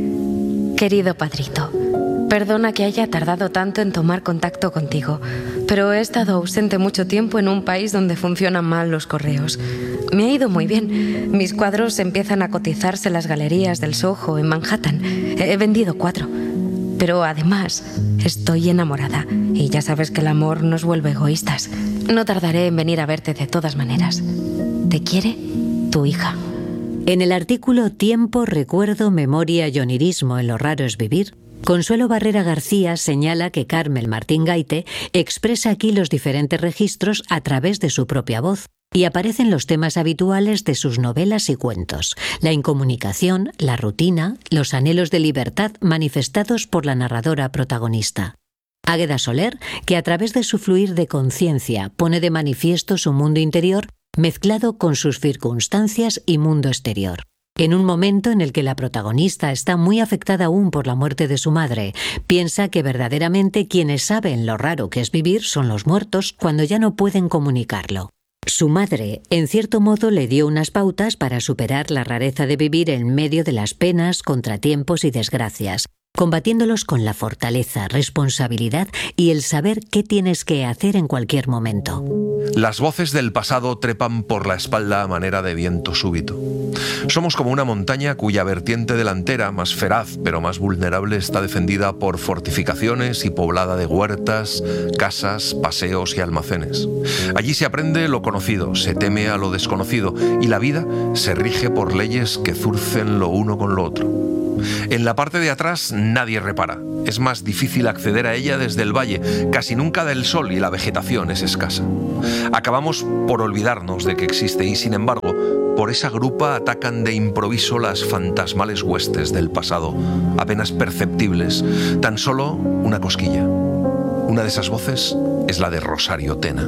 Querido padrito, perdona que haya tardado tanto en tomar contacto contigo, pero he estado ausente mucho tiempo en un país donde funcionan mal los correos. Me ha ido muy bien. Mis cuadros empiezan a cotizarse en las galerías del Soho en Manhattan. He vendido cuatro. Pero además, estoy enamorada. Y ya sabes que el amor nos vuelve egoístas. No tardaré en venir a verte de todas maneras. ¿Te quiere? Tu hija. En el artículo Tiempo, recuerdo, memoria y onirismo en lo raro es vivir, Consuelo Barrera García señala que Carmel Martín Gaite expresa aquí los diferentes registros a través de su propia voz. Y aparecen los temas habituales de sus novelas y cuentos: la incomunicación, la rutina, los anhelos de libertad manifestados por la narradora protagonista. Águeda Soler, que a través de su fluir de conciencia pone de manifiesto su mundo interior mezclado con sus circunstancias y mundo exterior. En un momento en el que la protagonista está muy afectada aún por la muerte de su madre, piensa que verdaderamente quienes saben lo raro que es vivir son los muertos cuando ya no pueden comunicarlo. Su madre, en cierto modo, le dio unas pautas para superar la rareza de vivir en medio de las penas, contratiempos y desgracias, combatiéndolos con la fortaleza, responsabilidad y el saber qué tienes que hacer en cualquier momento. Las voces del pasado trepan por la espalda a manera de viento súbito. Somos como una montaña cuya vertiente delantera, más feraz pero más vulnerable, está defendida por fortificaciones y poblada de huertas, casas, paseos y almacenes. Allí se aprende lo conocido, se teme a lo desconocido y la vida se rige por leyes que zurcen lo uno con lo otro. En la parte de atrás nadie repara. Es más difícil acceder a ella desde el valle. Casi nunca da el sol y la vegetación es escasa. Acabamos por olvidarnos de que existe y, sin embargo, por esa grupa atacan de improviso las fantasmales huestes del pasado, apenas perceptibles, tan solo una cosquilla. Una de esas voces es la de Rosario Tena.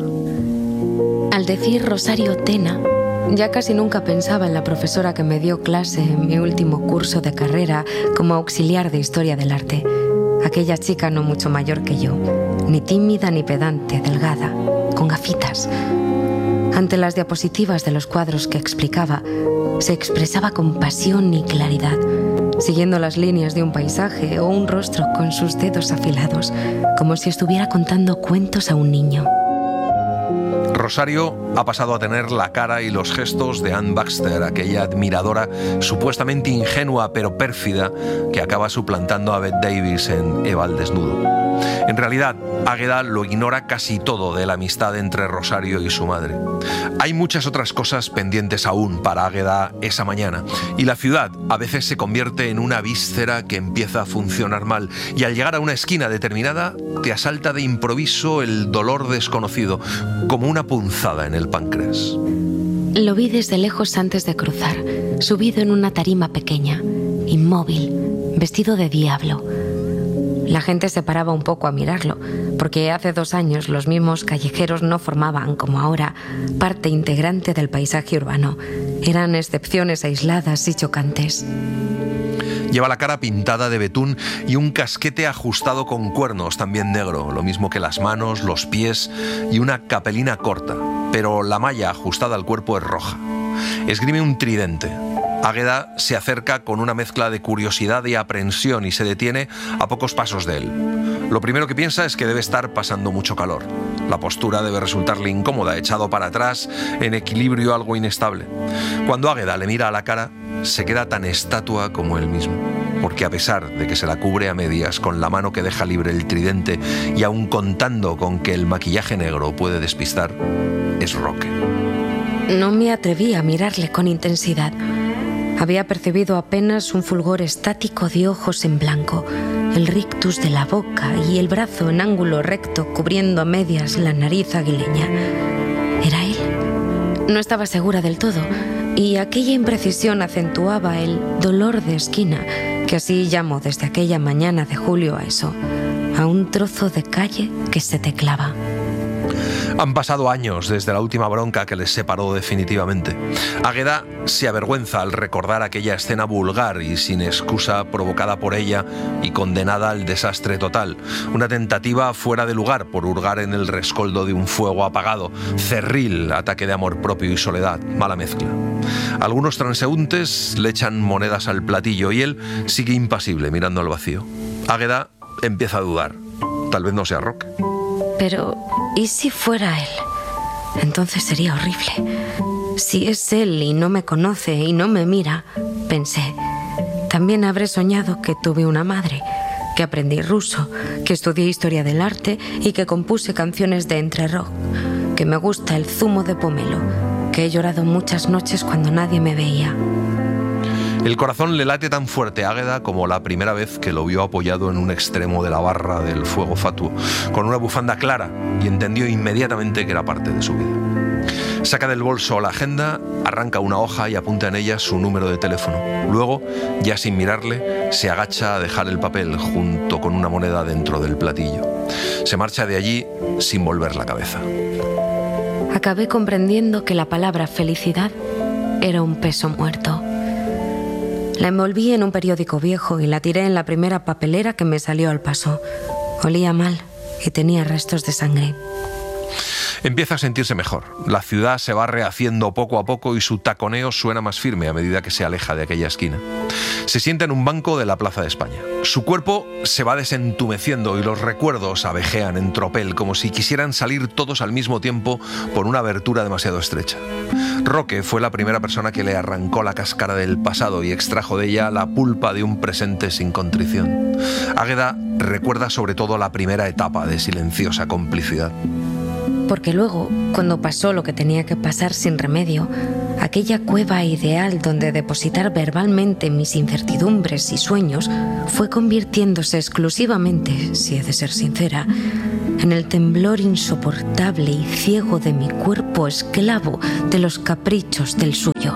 Al decir Rosario Tena, ya casi nunca pensaba en la profesora que me dio clase en mi último curso de carrera como auxiliar de Historia del Arte. Aquella chica no mucho mayor que yo, ni tímida ni pedante, delgada, con gafitas. Ante las diapositivas de los cuadros que explicaba, se expresaba con pasión y claridad, siguiendo las líneas de un paisaje o un rostro con sus dedos afilados, como si estuviera contando cuentos a un niño. Rosario ha pasado a tener la cara y los gestos de Anne Baxter, aquella admiradora supuestamente ingenua pero pérfida que acaba suplantando a Bette Davis en Eva al desnudo. En realidad, Águeda lo ignora casi todo de la amistad entre Rosario y su madre. Hay muchas otras cosas pendientes aún para Águeda esa mañana, y la ciudad a veces se convierte en una víscera que empieza a funcionar mal, y al llegar a una esquina determinada te asalta de improviso el dolor desconocido, como una punzada en el páncreas. Lo vi desde lejos antes de cruzar, subido en una tarima pequeña, inmóvil, vestido de diablo. La gente se paraba un poco a mirarlo, porque hace dos años los mismos callejeros no formaban, como ahora, parte integrante del paisaje urbano. Eran excepciones aisladas y chocantes. Lleva la cara pintada de betún y un casquete ajustado con cuernos, también negro, lo mismo que las manos, los pies y una capelina corta, pero la malla ajustada al cuerpo es roja. Esgrime un tridente. Águeda se acerca con una mezcla de curiosidad y aprensión y se detiene a pocos pasos de él. Lo primero que piensa es que debe estar pasando mucho calor. La postura debe resultarle incómoda, echado para atrás, en equilibrio algo inestable. Cuando Águeda le mira a la cara, se queda tan estatua como él mismo, porque a pesar de que se la cubre a medias con la mano que deja libre el tridente y aun contando con que el maquillaje negro puede despistar, es Roque. No me atreví a mirarle con intensidad. Había percibido apenas un fulgor estático de ojos en blanco, el rictus de la boca y el brazo en ángulo recto cubriendo a medias la nariz aguileña. ¿Era él? No estaba segura del todo, y aquella imprecisión acentuaba el dolor de esquina, que así llamo desde aquella mañana de julio a eso, a un trozo de calle que se te clava. Han pasado años desde la última bronca que les separó definitivamente. Águeda se avergüenza al recordar aquella escena vulgar y sin excusa provocada por ella y condenada al desastre total. Una tentativa fuera de lugar por hurgar en el rescoldo de un fuego apagado. Cerril ataque de amor propio y soledad. Mala mezcla. Algunos transeúntes le echan monedas al platillo y él sigue impasible mirando al vacío. Águeda empieza a dudar. Tal vez no sea Roque. Pero, ¿y si fuera él? Entonces sería horrible. Si es él y no me conoce y no me mira, pensé, también habré soñado que tuve una madre, que aprendí ruso, que estudié historia del arte y que compuse canciones de entrerrock, que me gusta el zumo de pomelo, que he llorado muchas noches cuando nadie me veía. El corazón le late tan fuerte a Águeda como la primera vez que lo vio apoyado en un extremo de la barra del fuego fatuo, con una bufanda clara, y entendió inmediatamente que era parte de su vida. Saca del bolso la agenda, arranca una hoja y apunta en ella su número de teléfono. Luego, ya sin mirarle, se agacha a dejar el papel junto con una moneda dentro del platillo. Se marcha de allí sin volver la cabeza. Acabé comprendiendo que la palabra felicidad era un peso muerto. La envolví en un periódico viejo y la tiré en la primera papelera que me salió al paso. Olía mal y tenía restos de sangre. Empieza a sentirse mejor. La ciudad se va rehaciendo poco a poco y su taconeo suena más firme a medida que se aleja de aquella esquina. Se sienta en un banco de la Plaza de España. Su cuerpo se va desentumeciendo y los recuerdos abejean en tropel, como si quisieran salir todos al mismo tiempo por una abertura demasiado estrecha. Roque fue la primera persona que le arrancó la cáscara del pasado y extrajo de ella la pulpa de un presente sin contrición. Águeda recuerda sobre todo la primera etapa de silenciosa complicidad. Porque luego, cuando pasó lo que tenía que pasar sin remedio, aquella cueva ideal donde depositar verbalmente mis incertidumbres y sueños fue convirtiéndose exclusivamente, si he de ser sincera, en el temblor insoportable y ciego de mi cuerpo esclavo de los caprichos del suyo.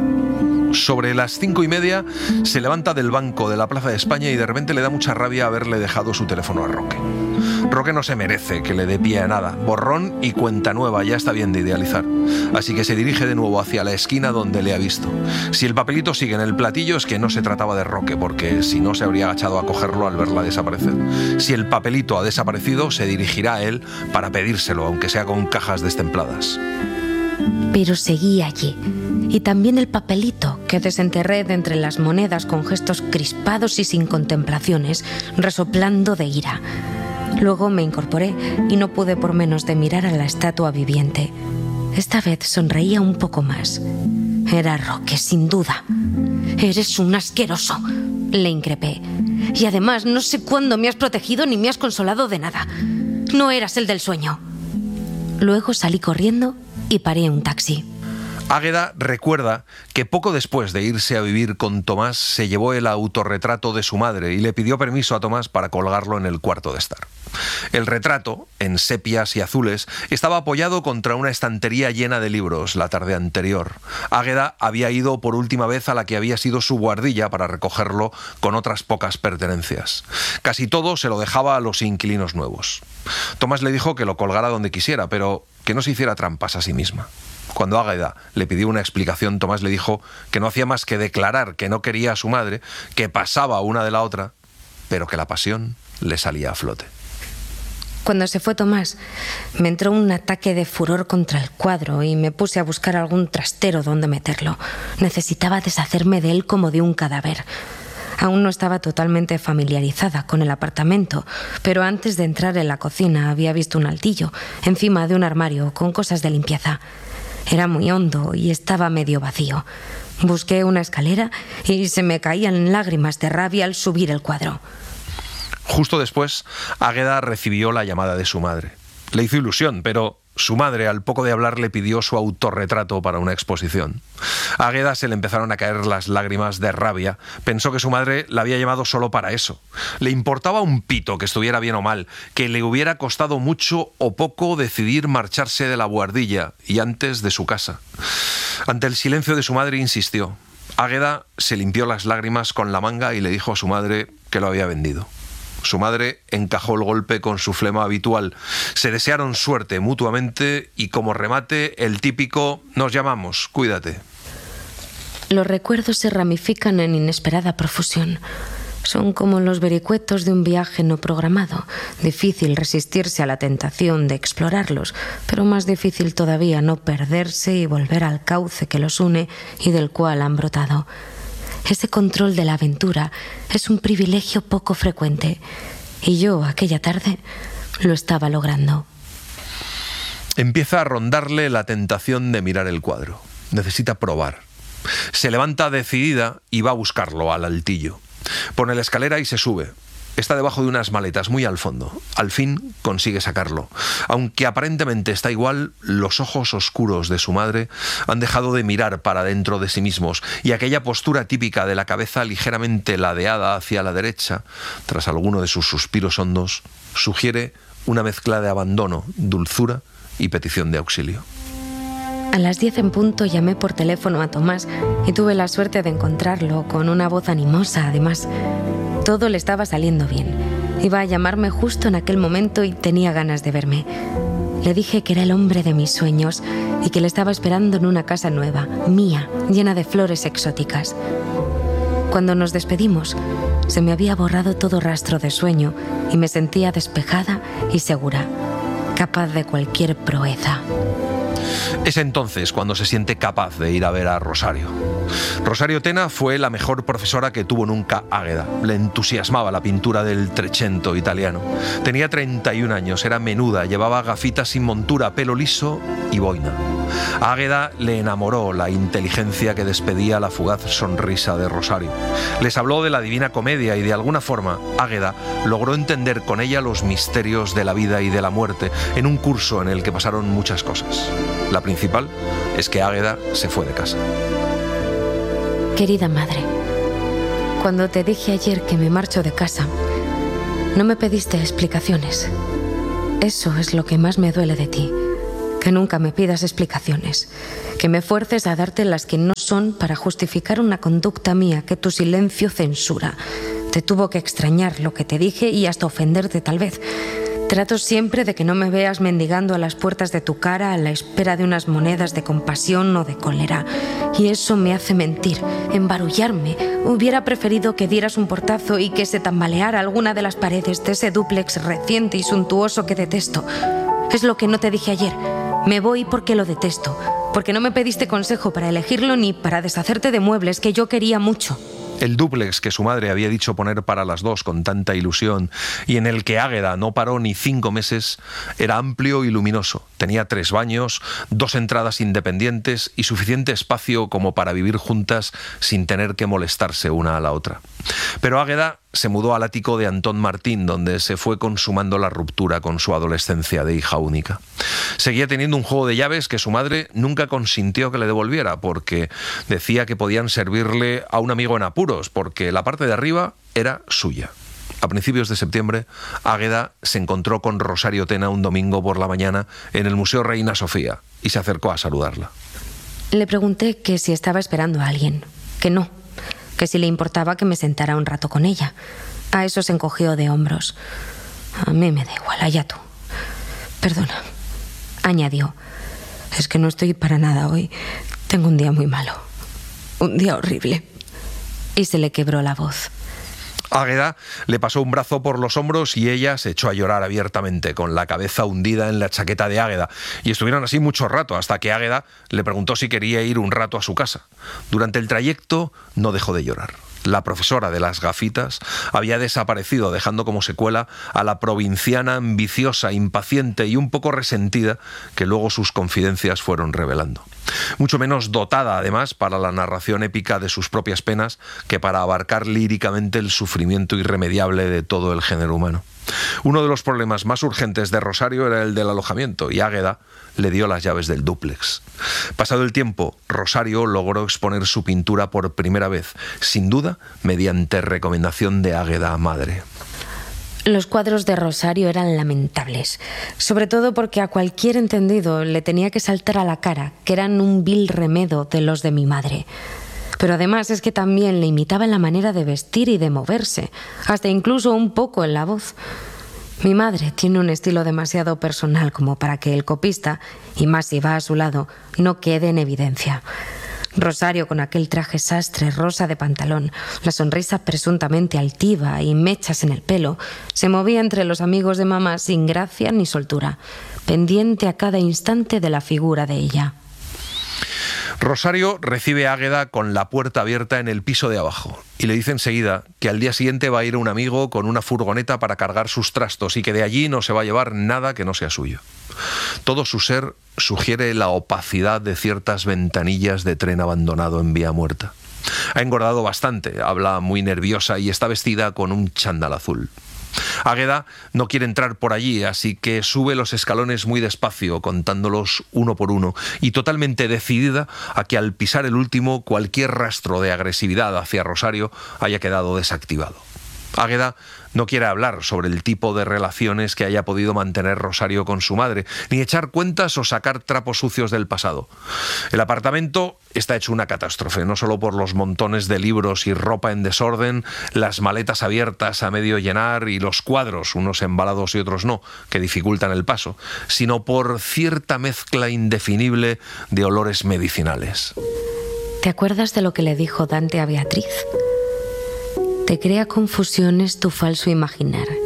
Sobre las cinco y media se levanta del banco de la Plaza de España y de repente le da mucha rabia haberle dejado su teléfono a Roque. Roque no se merece que le dé pie a nada. Borrón y cuenta nueva, ya está bien de idealizar. Así que se dirige de nuevo hacia la esquina donde le ha visto. Si el papelito sigue en el platillo es que no se trataba de Roque, porque si no se habría agachado a cogerlo al verla desaparecer. Si el papelito ha desaparecido, se dirigirá a él para pedírselo, aunque sea con cajas destempladas. Pero seguí allí. Y también el papelito que desenterré de entre las monedas con gestos crispados y sin contemplaciones, resoplando de ira. Luego me incorporé y no pude por menos de mirar a la estatua viviente. Esta vez sonreía un poco más. Era Roque, sin duda. «Eres un asqueroso», le increpé. «Y además no sé cuándo me has protegido ni me has consolado de nada. No eras el del sueño». Luego salí corriendo y paré un taxi. Águeda recuerda que poco después de irse a vivir con Tomás se llevó el autorretrato de su madre y le pidió permiso a Tomás para colgarlo en el cuarto de estar. El retrato, en sepias y azules, estaba apoyado contra una estantería llena de libros la tarde anterior. Águeda había ido por última vez a la que había sido su guardilla para recogerlo con otras pocas pertenencias. Casi todo se lo dejaba a los inquilinos nuevos. Tomás le dijo que lo colgara donde quisiera, pero que no se hiciera trampas a sí misma. Cuando Águeda le pidió una explicación, Tomás le dijo que no hacía más que declarar que no quería a su madre, que pasaba una de la otra, pero que la pasión le salía a flote. Cuando se fue Tomás, me entró un ataque de furor contra el cuadro y me puse a buscar algún trastero donde meterlo. Necesitaba deshacerme de él como de un cadáver. Aún no estaba totalmente familiarizada con el apartamento, pero antes de entrar en la cocina había visto un altillo encima de un armario con cosas de limpieza. Era muy hondo y estaba medio vacío. Busqué una escalera y se me caían lágrimas de rabia al subir el cuadro. Justo después, Águeda recibió la llamada de su madre. Le hizo ilusión, pero su madre, al poco de hablar, le pidió su autorretrato para una exposición. A Águeda se le empezaron a caer las lágrimas de rabia. Pensó que su madre la había llamado solo para eso. Le importaba un pito que estuviera bien o mal, que le hubiera costado mucho o poco decidir marcharse de la buhardilla y antes de su casa. Ante el silencio de su madre insistió. Águeda se limpió las lágrimas con la manga y le dijo a su madre que lo había vendido. Su madre encajó el golpe con su flema habitual. Se desearon suerte mutuamente y como remate el típico «nos llamamos, cuídate». Los recuerdos se ramifican en inesperada profusión. Son como los vericuetos de un viaje no programado. Difícil resistirse a la tentación de explorarlos, pero más difícil todavía no perderse y volver al cauce que los une y del cual han brotado. Ese control de la aventura es un privilegio poco frecuente, y yo, aquella tarde, lo estaba logrando. Empieza a rondarle la tentación de mirar el cuadro. Necesita probar. Se levanta decidida y va a buscarlo al altillo. Pone la escalera y se sube. Está debajo de unas maletas muy al fondo. Al fin consigue sacarlo. Aunque aparentemente está igual, los ojos oscuros de su madre han dejado de mirar para dentro de sí mismos y aquella postura típica de la cabeza ligeramente ladeada hacia la derecha, tras alguno de sus suspiros hondos, sugiere una mezcla de abandono, dulzura y petición de auxilio. A las diez en punto llamé por teléfono a Tomás y tuve la suerte de encontrarlo con una voz animosa, además. Todo le estaba saliendo bien. Iba a llamarme justo en aquel momento y tenía ganas de verme. Le dije que era el hombre de mis sueños y que le estaba esperando en una casa nueva, mía, llena de flores exóticas. Cuando nos despedimos, se me había borrado todo rastro de sueño y me sentía despejada y segura. capaz de cualquier proeza. Es entonces cuando se siente capaz de ir a ver a Rosario. Rosario Tena fue la mejor profesora que tuvo nunca Águeda. Le entusiasmaba la pintura del Trecento italiano. Tenía treinta y un años, era menuda, llevaba gafitas sin montura, pelo liso y boina. A Águeda le enamoró la inteligencia que despedía la fugaz sonrisa de Rosario. Les habló de la Divina Comedia y de alguna forma Águeda logró entender con ella los misterios de la vida y de la muerte en un curso en el que pasaron muchas cosas. La principal es que Águeda se fue de casa. Querida madre, cuando te dije ayer que me marcho de casa, no me pediste explicaciones. Eso es lo que más me duele de ti, que nunca me pidas explicaciones, que me fuerces a darte las que no son para justificar una conducta mía que tu silencio censura. Te tuvo que extrañar lo que te dije y hasta ofenderte tal vez. Trato siempre de que no me veas mendigando a las puertas de tu cara a la espera de unas monedas de compasión o de cólera. Y eso me hace mentir, embarullarme. Hubiera preferido que dieras un portazo y que se tambaleara alguna de las paredes de ese dúplex reciente y suntuoso que detesto. Es lo que no te dije ayer. Me voy porque lo detesto, porque no me pediste consejo para elegirlo ni para deshacerte de muebles que yo quería mucho. El dúplex que su madre había dicho poner para las dos con tanta ilusión y en el que Águeda no paró ni cinco meses era amplio y luminoso. Tenía tres baños, dos entradas independientes y suficiente espacio como para vivir juntas sin tener que molestarse una a la otra. Pero Águeda se mudó al ático de Antón Martín, donde se fue consumando la ruptura con su adolescencia de hija única. Seguía teniendo un juego de llaves que su madre nunca consintió que le devolviera, porque decía que podían servirle a un amigo en apuros, porque la parte de arriba era suya. A principios de septiembre, Águeda se encontró con Rosario Tena un domingo por la mañana en el Museo Reina Sofía y se acercó a saludarla. Le pregunté que si estaba esperando a alguien, que no, que si le importaba que me sentara un rato con ella. A eso se encogió de hombros. A mí me da igual, allá tú. Perdona, añadió. Es que no estoy para nada hoy. Tengo un día muy malo. Un día horrible. Y se le quebró la voz. Águeda le pasó un brazo por los hombros y ella se echó a llorar abiertamente, con la cabeza hundida en la chaqueta de Águeda. Y estuvieron así mucho rato, hasta que Águeda le preguntó si quería ir un rato a su casa. Durante el trayecto no dejó de llorar. La profesora de las gafitas había desaparecido, dejando como secuela a la provinciana ambiciosa, impaciente y un poco resentida que luego sus confidencias fueron revelando. Mucho menos dotada, además, para la narración épica de sus propias penas que para abarcar líricamente el sufrimiento irremediable de todo el género humano. Uno de los problemas más urgentes de Rosario era el del alojamiento, y Águeda le dio las llaves del dúplex. Pasado el tiempo, Rosario logró exponer su pintura por primera vez, sin duda, mediante recomendación de Águeda madre. Los cuadros de Rosario eran lamentables, sobre todo porque a cualquier entendido le tenía que saltar a la cara que eran un vil remedo de los de mi madre. Pero además es que también le imitaba en la manera de vestir y de moverse, hasta incluso un poco en la voz. Mi madre tiene un estilo demasiado personal como para que el copista, y más si va a su lado, no quede en evidencia. Rosario, con aquel traje sastre rosa de pantalón, la sonrisa presuntamente altiva y mechas en el pelo, se movía entre los amigos de mamá sin gracia ni soltura, pendiente a cada instante de la figura de ella. Rosario recibe a Águeda con la puerta abierta en el piso de abajo y le dice enseguida que al día siguiente va a ir un amigo con una furgoneta para cargar sus trastos y que de allí no se va a llevar nada que no sea suyo. Todo su ser sugiere la opacidad de ciertas ventanillas de tren abandonado en vía muerta. Ha engordado bastante, habla muy nerviosa y está vestida con un chándal azul. Águeda no quiere entrar por allí, así que sube los escalones muy despacio, contándolos uno por uno, y totalmente decidida a que al pisar el último cualquier rastro de agresividad hacia Rosario haya quedado desactivado. Águeda no quiere hablar sobre el tipo de relaciones que haya podido mantener Rosario con su madre, ni echar cuentas o sacar trapos sucios del pasado. El apartamento está hecho una catástrofe, no solo por los montones de libros y ropa en desorden, las maletas abiertas a medio llenar y los cuadros, unos embalados y otros no, que dificultan el paso, sino por cierta mezcla indefinible de olores medicinales. ¿Te acuerdas de lo que le dijo Dante a Beatriz? Te crea confusiones tu falso imaginar,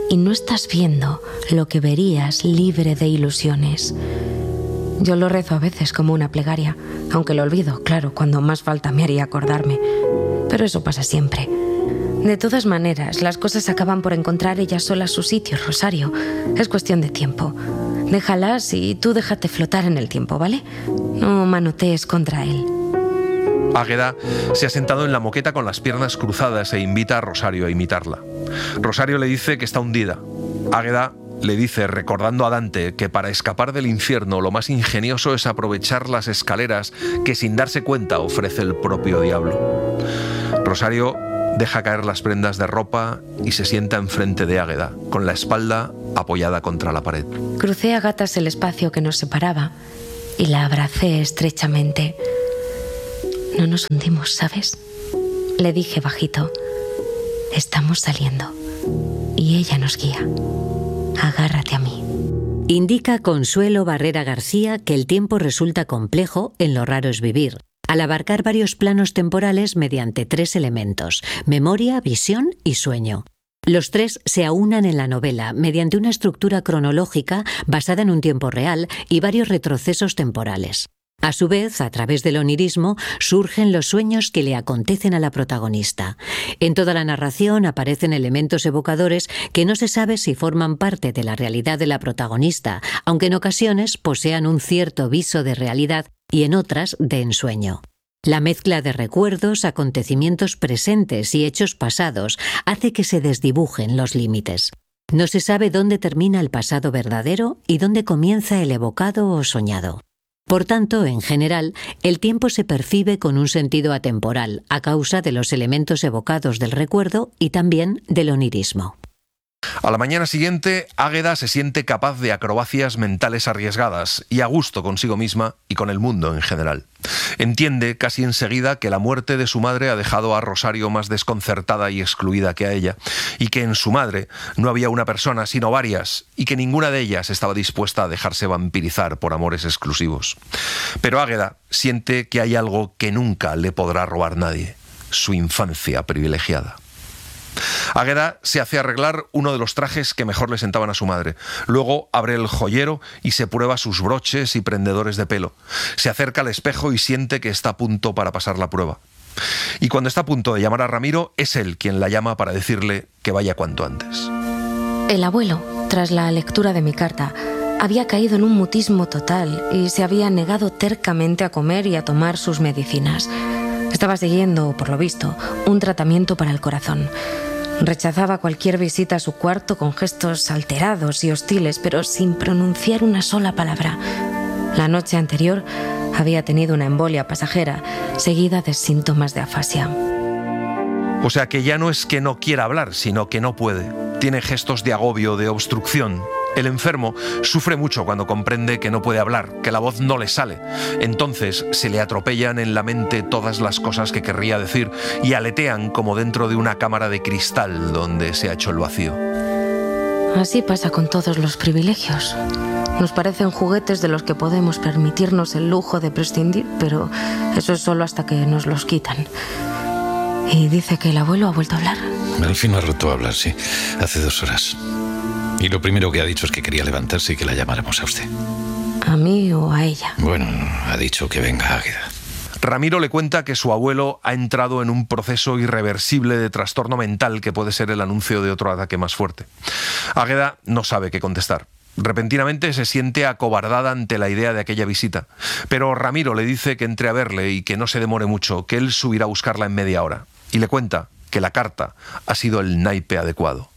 y no estás viendo lo que verías libre de ilusiones. Yo lo rezo a veces como una plegaria, aunque lo olvido, claro, cuando más falta me haría acordarme. Pero eso pasa siempre. De todas maneras, las cosas acaban por encontrar ellas solas su sitio, Rosario. Es cuestión de tiempo. Déjalas y tú déjate flotar en el tiempo, ¿vale? No manotees contra él. Águeda se ha sentado en la moqueta con las piernas cruzadas e invita a Rosario a imitarla. Rosario le dice que está hundida. Águeda le dice, recordando a Dante, que para escapar del infierno lo más ingenioso es aprovechar las escaleras que sin darse cuenta ofrece el propio diablo. Rosario deja caer las prendas de ropa y se sienta enfrente de Águeda, con la espalda apoyada contra la pared. Crucé a gatas el espacio que nos separaba y la abracé estrechamente. No nos hundimos, ¿sabes? Le dije bajito. Estamos saliendo y ella nos guía. Agárrate a mí. Indica Consuelo Barrera García que el tiempo resulta complejo en Lo raro es vivir, al abarcar varios planos temporales mediante tres elementos: memoria, visión y sueño. Los tres se aunan en la novela mediante una estructura cronológica basada en un tiempo real y varios retrocesos temporales. A su vez, a través del onirismo, surgen los sueños que le acontecen a la protagonista. En toda la narración aparecen elementos evocadores que no se sabe si forman parte de la realidad de la protagonista, aunque en ocasiones posean un cierto viso de realidad y en otras de ensueño. La mezcla de recuerdos, acontecimientos presentes y hechos pasados hace que se desdibujen los límites. No se sabe dónde termina el pasado verdadero y dónde comienza el evocado o soñado. Por tanto, en general, el tiempo se percibe con un sentido atemporal, a causa de los elementos evocados del recuerdo y también del onirismo. A la mañana siguiente, Águeda se siente capaz de acrobacias mentales arriesgadas y a gusto consigo misma y con el mundo en general. Entiende casi enseguida que la muerte de su madre ha dejado a Rosario más desconcertada y excluida que a ella, y que en su madre no había una persona sino varias, y que ninguna de ellas estaba dispuesta a dejarse vampirizar por amores exclusivos. Pero Águeda siente que hay algo que nunca le podrá robar nadie: su infancia privilegiada. Águeda se hace arreglar uno de los trajes que mejor le sentaban a su madre. Luego abre el joyero y se prueba sus broches y prendedores de pelo. Se acerca al espejo y siente que está a punto para pasar la prueba. Y cuando está a punto de llamar a Ramiro, es él quien la llama para decirle que vaya cuanto antes. El abuelo, tras la lectura de mi carta, había caído en un mutismo total y se había negado tercamente a comer y a tomar sus medicinas. Estaba siguiendo, por lo visto, un tratamiento para el corazón. Rechazaba cualquier visita a su cuarto con gestos alterados y hostiles, pero sin pronunciar una sola palabra. La noche anterior había tenido una embolia pasajera, seguida de síntomas de afasia. O sea que ya no es que no quiera hablar, sino que no puede. Tiene gestos de agobio, de obstrucción. El enfermo sufre mucho cuando comprende que no puede hablar, que la voz no le sale. Entonces se le atropellan en la mente todas las cosas que querría decir y aletean como dentro de una cámara de cristal donde se ha hecho el vacío. Así pasa con todos los privilegios. Nos parecen juguetes de los que podemos permitirnos el lujo de prescindir, pero eso es solo hasta que nos los quitan. Y dice que el abuelo ha vuelto a hablar. Al fin ha roto a hablar, sí. Hace dos horas. Y lo primero que ha dicho es que quería levantarse y que la llamáramos a usted. ¿A mí o a ella? Bueno, ha dicho que venga, Águeda. Ramiro le cuenta que su abuelo ha entrado en un proceso irreversible de trastorno mental que puede ser el anuncio de otro ataque más fuerte. Águeda no sabe qué contestar. Repentinamente se siente acobardada ante la idea de aquella visita. Pero Ramiro le dice que entre a verle y que no se demore mucho, que él subirá a buscarla en media hora. Y le cuenta que la carta ha sido el naipe adecuado.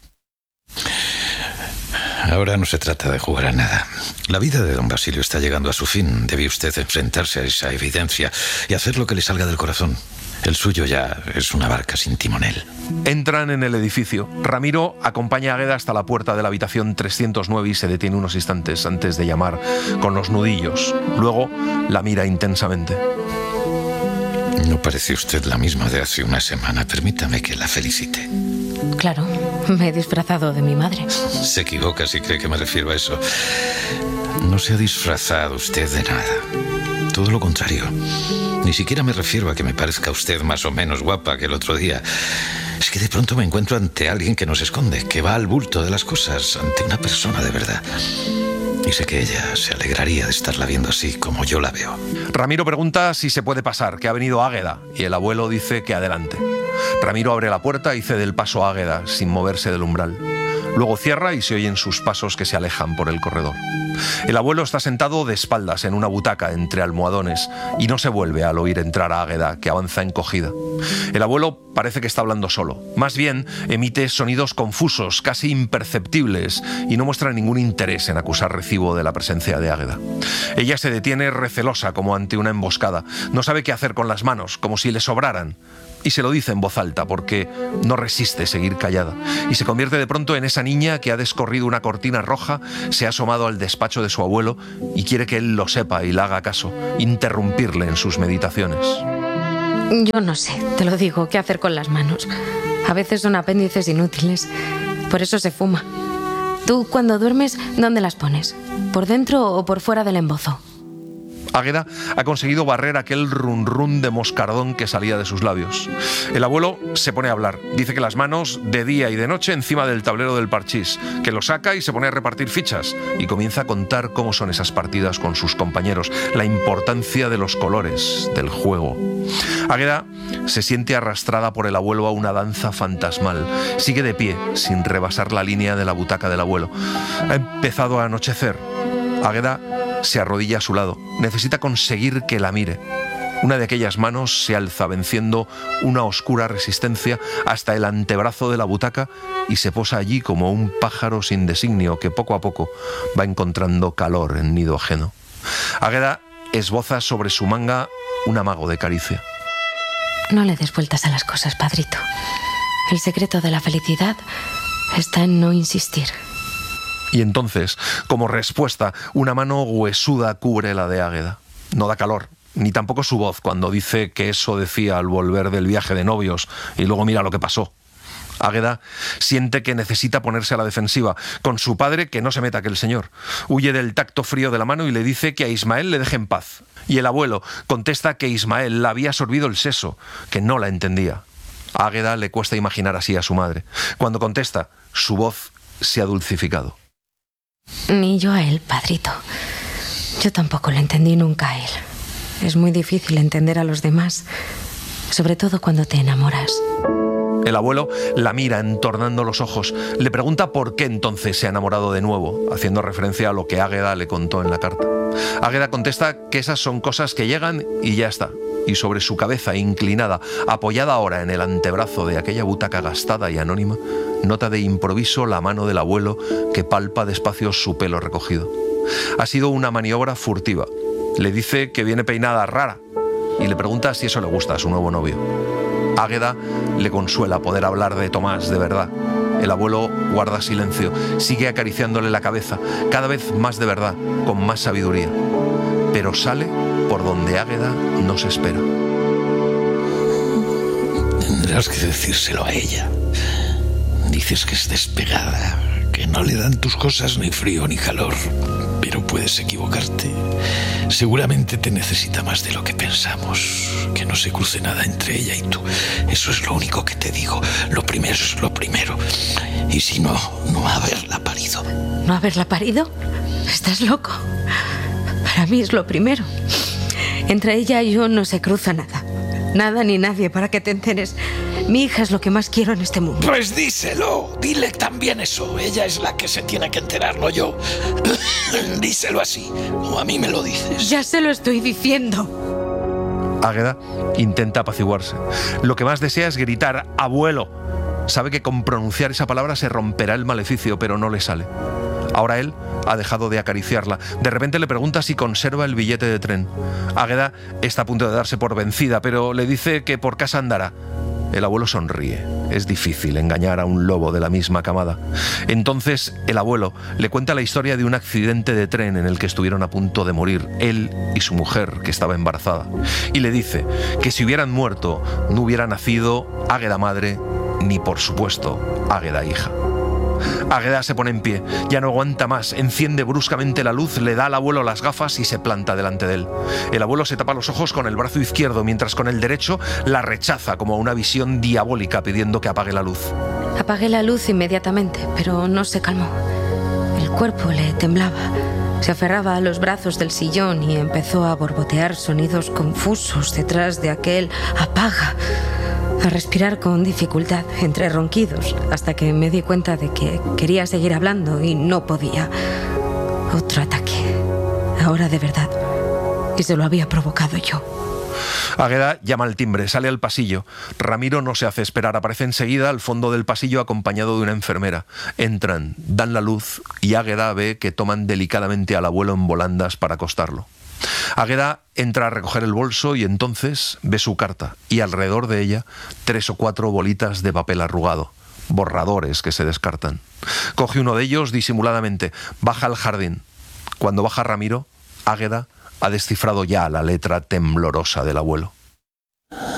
Ahora no se trata de jugar a nada. La vida de don Basilio está llegando a su fin. Debe usted enfrentarse a esa evidencia y hacer lo que le salga del corazón. El suyo ya es una barca sin timonel. Entran en el edificio. Ramiro acompaña a Águeda hasta la puerta de la habitación trescientos nueve y se detiene unos instantes antes de llamar con los nudillos. Luego la mira intensamente. No parece usted la misma de hace una semana. Permítame que la felicite. Claro, me he disfrazado de mi madre. Se equivoca si cree que me refiero a eso. No se ha disfrazado usted de nada. Todo lo contrario. Ni siquiera me refiero a que me parezca usted más o menos guapa que el otro día. Es que de pronto me encuentro ante alguien que no se esconde, que va al bulto de las cosas, ante una persona de verdad. Y sé que ella se alegraría de estarla viendo así, como yo la veo. Ramiro pregunta si se puede pasar, que ha venido Águeda, y el abuelo dice que adelante. Ramiro abre la puerta y cede el paso a Águeda, sin moverse del umbral. Luego cierra y se oyen sus pasos que se alejan por el corredor. El abuelo está sentado de espaldas en una butaca entre almohadones y no se vuelve al oír entrar a Águeda, que avanza encogida. El abuelo parece que está hablando solo. Más bien, emite sonidos confusos, casi imperceptibles, y no muestra ningún interés en acusar recibo de la presencia de Águeda. Ella se detiene recelosa, como ante una emboscada. No sabe qué hacer con las manos, como si le sobraran. Y se lo dice en voz alta porque no resiste seguir callada y se convierte de pronto en esa niña que ha descorrido una cortina roja, se ha asomado al despacho de su abuelo y quiere que él lo sepa y le haga caso, interrumpirle en sus meditaciones. Yo no sé, te lo digo, qué hacer con las manos. A veces son apéndices inútiles, por eso se fuma. Tú, cuando duermes, ¿dónde las pones? ¿Por dentro o por fuera del embozo? Águeda ha conseguido barrer aquel run run de moscardón que salía de sus labios. El abuelo se pone a hablar. Dice que las manos de día y de noche encima del tablero del parchís, que lo saca y se pone a repartir fichas y comienza a contar cómo son esas partidas con sus compañeros, la importancia de los colores, del juego. Águeda se siente arrastrada por el abuelo a una danza fantasmal. Sigue de pie, sin rebasar la línea de la butaca del abuelo. Ha empezado a anochecer. Águeda se arrodilla a su lado. Necesita conseguir que la mire. Una de aquellas manos se alza venciendo una oscura resistencia hasta el antebrazo de la butaca y se posa allí como un pájaro sin designio que poco a poco va encontrando calor en nido ajeno. Águeda esboza sobre su manga un amago de caricia. No le des vueltas a las cosas, padrito. El secreto de la felicidad está en no insistir. Y entonces, como respuesta, una mano huesuda cubre la de Águeda. No da calor, ni tampoco su voz cuando dice que eso decía al volver del viaje de novios y luego mira lo que pasó. Águeda siente que necesita ponerse a la defensiva, con su padre que no se meta aquel señor. Huye del tacto frío de la mano y le dice que a Ismael le deje en paz. Y el abuelo contesta que Ismael la había sorbido el seso, que no la entendía. A Águeda le cuesta imaginar así a su madre. Cuando contesta, su voz se ha dulcificado. Ni yo a él, padrito. Yo tampoco le entendí nunca a él. Es muy difícil entender a los demás, sobre todo cuando te enamoras. El abuelo la mira entornando los ojos. Le pregunta por qué entonces se ha enamorado de nuevo, haciendo referencia a lo que Águeda le contó en la carta. Águeda contesta que esas son cosas que llegan y ya está. Y sobre su cabeza inclinada, apoyada ahora en el antebrazo de aquella butaca gastada y anónima, nota de improviso la mano del abuelo que palpa despacio su pelo recogido. Ha sido una maniobra furtiva. Le dice que viene peinada rara y le pregunta si eso le gusta a su nuevo novio. Águeda le consuela poder hablar de Tomás de verdad. El abuelo guarda silencio, sigue acariciándole la cabeza, cada vez más de verdad, con más sabiduría. Pero sale por donde Águeda no se espera. Tendrás que decírselo a ella. Dices que es despegada, que no le dan tus cosas ni frío ni calor, pero puedes equivocarte. Seguramente te necesita más de lo que pensamos, que no se cruce nada entre ella y tú. Eso es lo único que te digo. Lo primero es lo primero. Y si no, no haberla parido. ¿No haberla parido? ¿Estás loco? Para mí es lo primero. Entre ella y yo no se cruza nada. Nada ni nadie, para que te enteres. Mi hija es lo que más quiero en este mundo. Pues díselo, dile también eso. Ella es la que se tiene que enterar, no yo. Díselo así, como a mí me lo dices. Ya se lo estoy diciendo. Águeda intenta apaciguarse. Lo que más desea es gritar «abuelo». Sabe que con pronunciar esa palabra se romperá el maleficio, pero no le sale. Ahora él ha dejado de acariciarla. De repente le pregunta si conserva el billete de tren. Águeda está a punto de darse por vencida, pero le dice que por casa andará. El abuelo sonríe. Es difícil engañar a un lobo de la misma camada. Entonces el abuelo le cuenta la historia de un accidente de tren en el que estuvieron a punto de morir él y su mujer, que estaba embarazada. Y le dice que si hubieran muerto, no hubiera nacido Águeda madre, ni por supuesto Águeda hija. Águeda se pone en pie, ya no aguanta más, enciende bruscamente la luz, le da al abuelo las gafas y se planta delante de él. El abuelo se tapa los ojos con el brazo izquierdo, mientras con el derecho la rechaza como una visión diabólica pidiendo que apague la luz. Apagué la luz inmediatamente, pero no se calmó. El cuerpo le temblaba. Se aferraba a los brazos del sillón y empezó a borbotear sonidos confusos detrás de aquel apaga, a respirar con dificultad, entre ronquidos, hasta que me di cuenta de que quería seguir hablando y no podía. Otro ataque, ahora de verdad, y se lo había provocado yo. Águeda llama al timbre, sale al pasillo. Ramiro no se hace esperar, aparece enseguida al fondo del pasillo acompañado de una enfermera. Entran, dan la luz y Águeda ve que toman delicadamente al abuelo en volandas para acostarlo. Águeda entra a recoger el bolso y entonces ve su carta y alrededor de ella tres o cuatro bolitas de papel arrugado, borradores que se descartan. Coge uno de ellos disimuladamente, baja al jardín. Cuando baja Ramiro, Águeda ha descifrado ya la letra temblorosa del abuelo.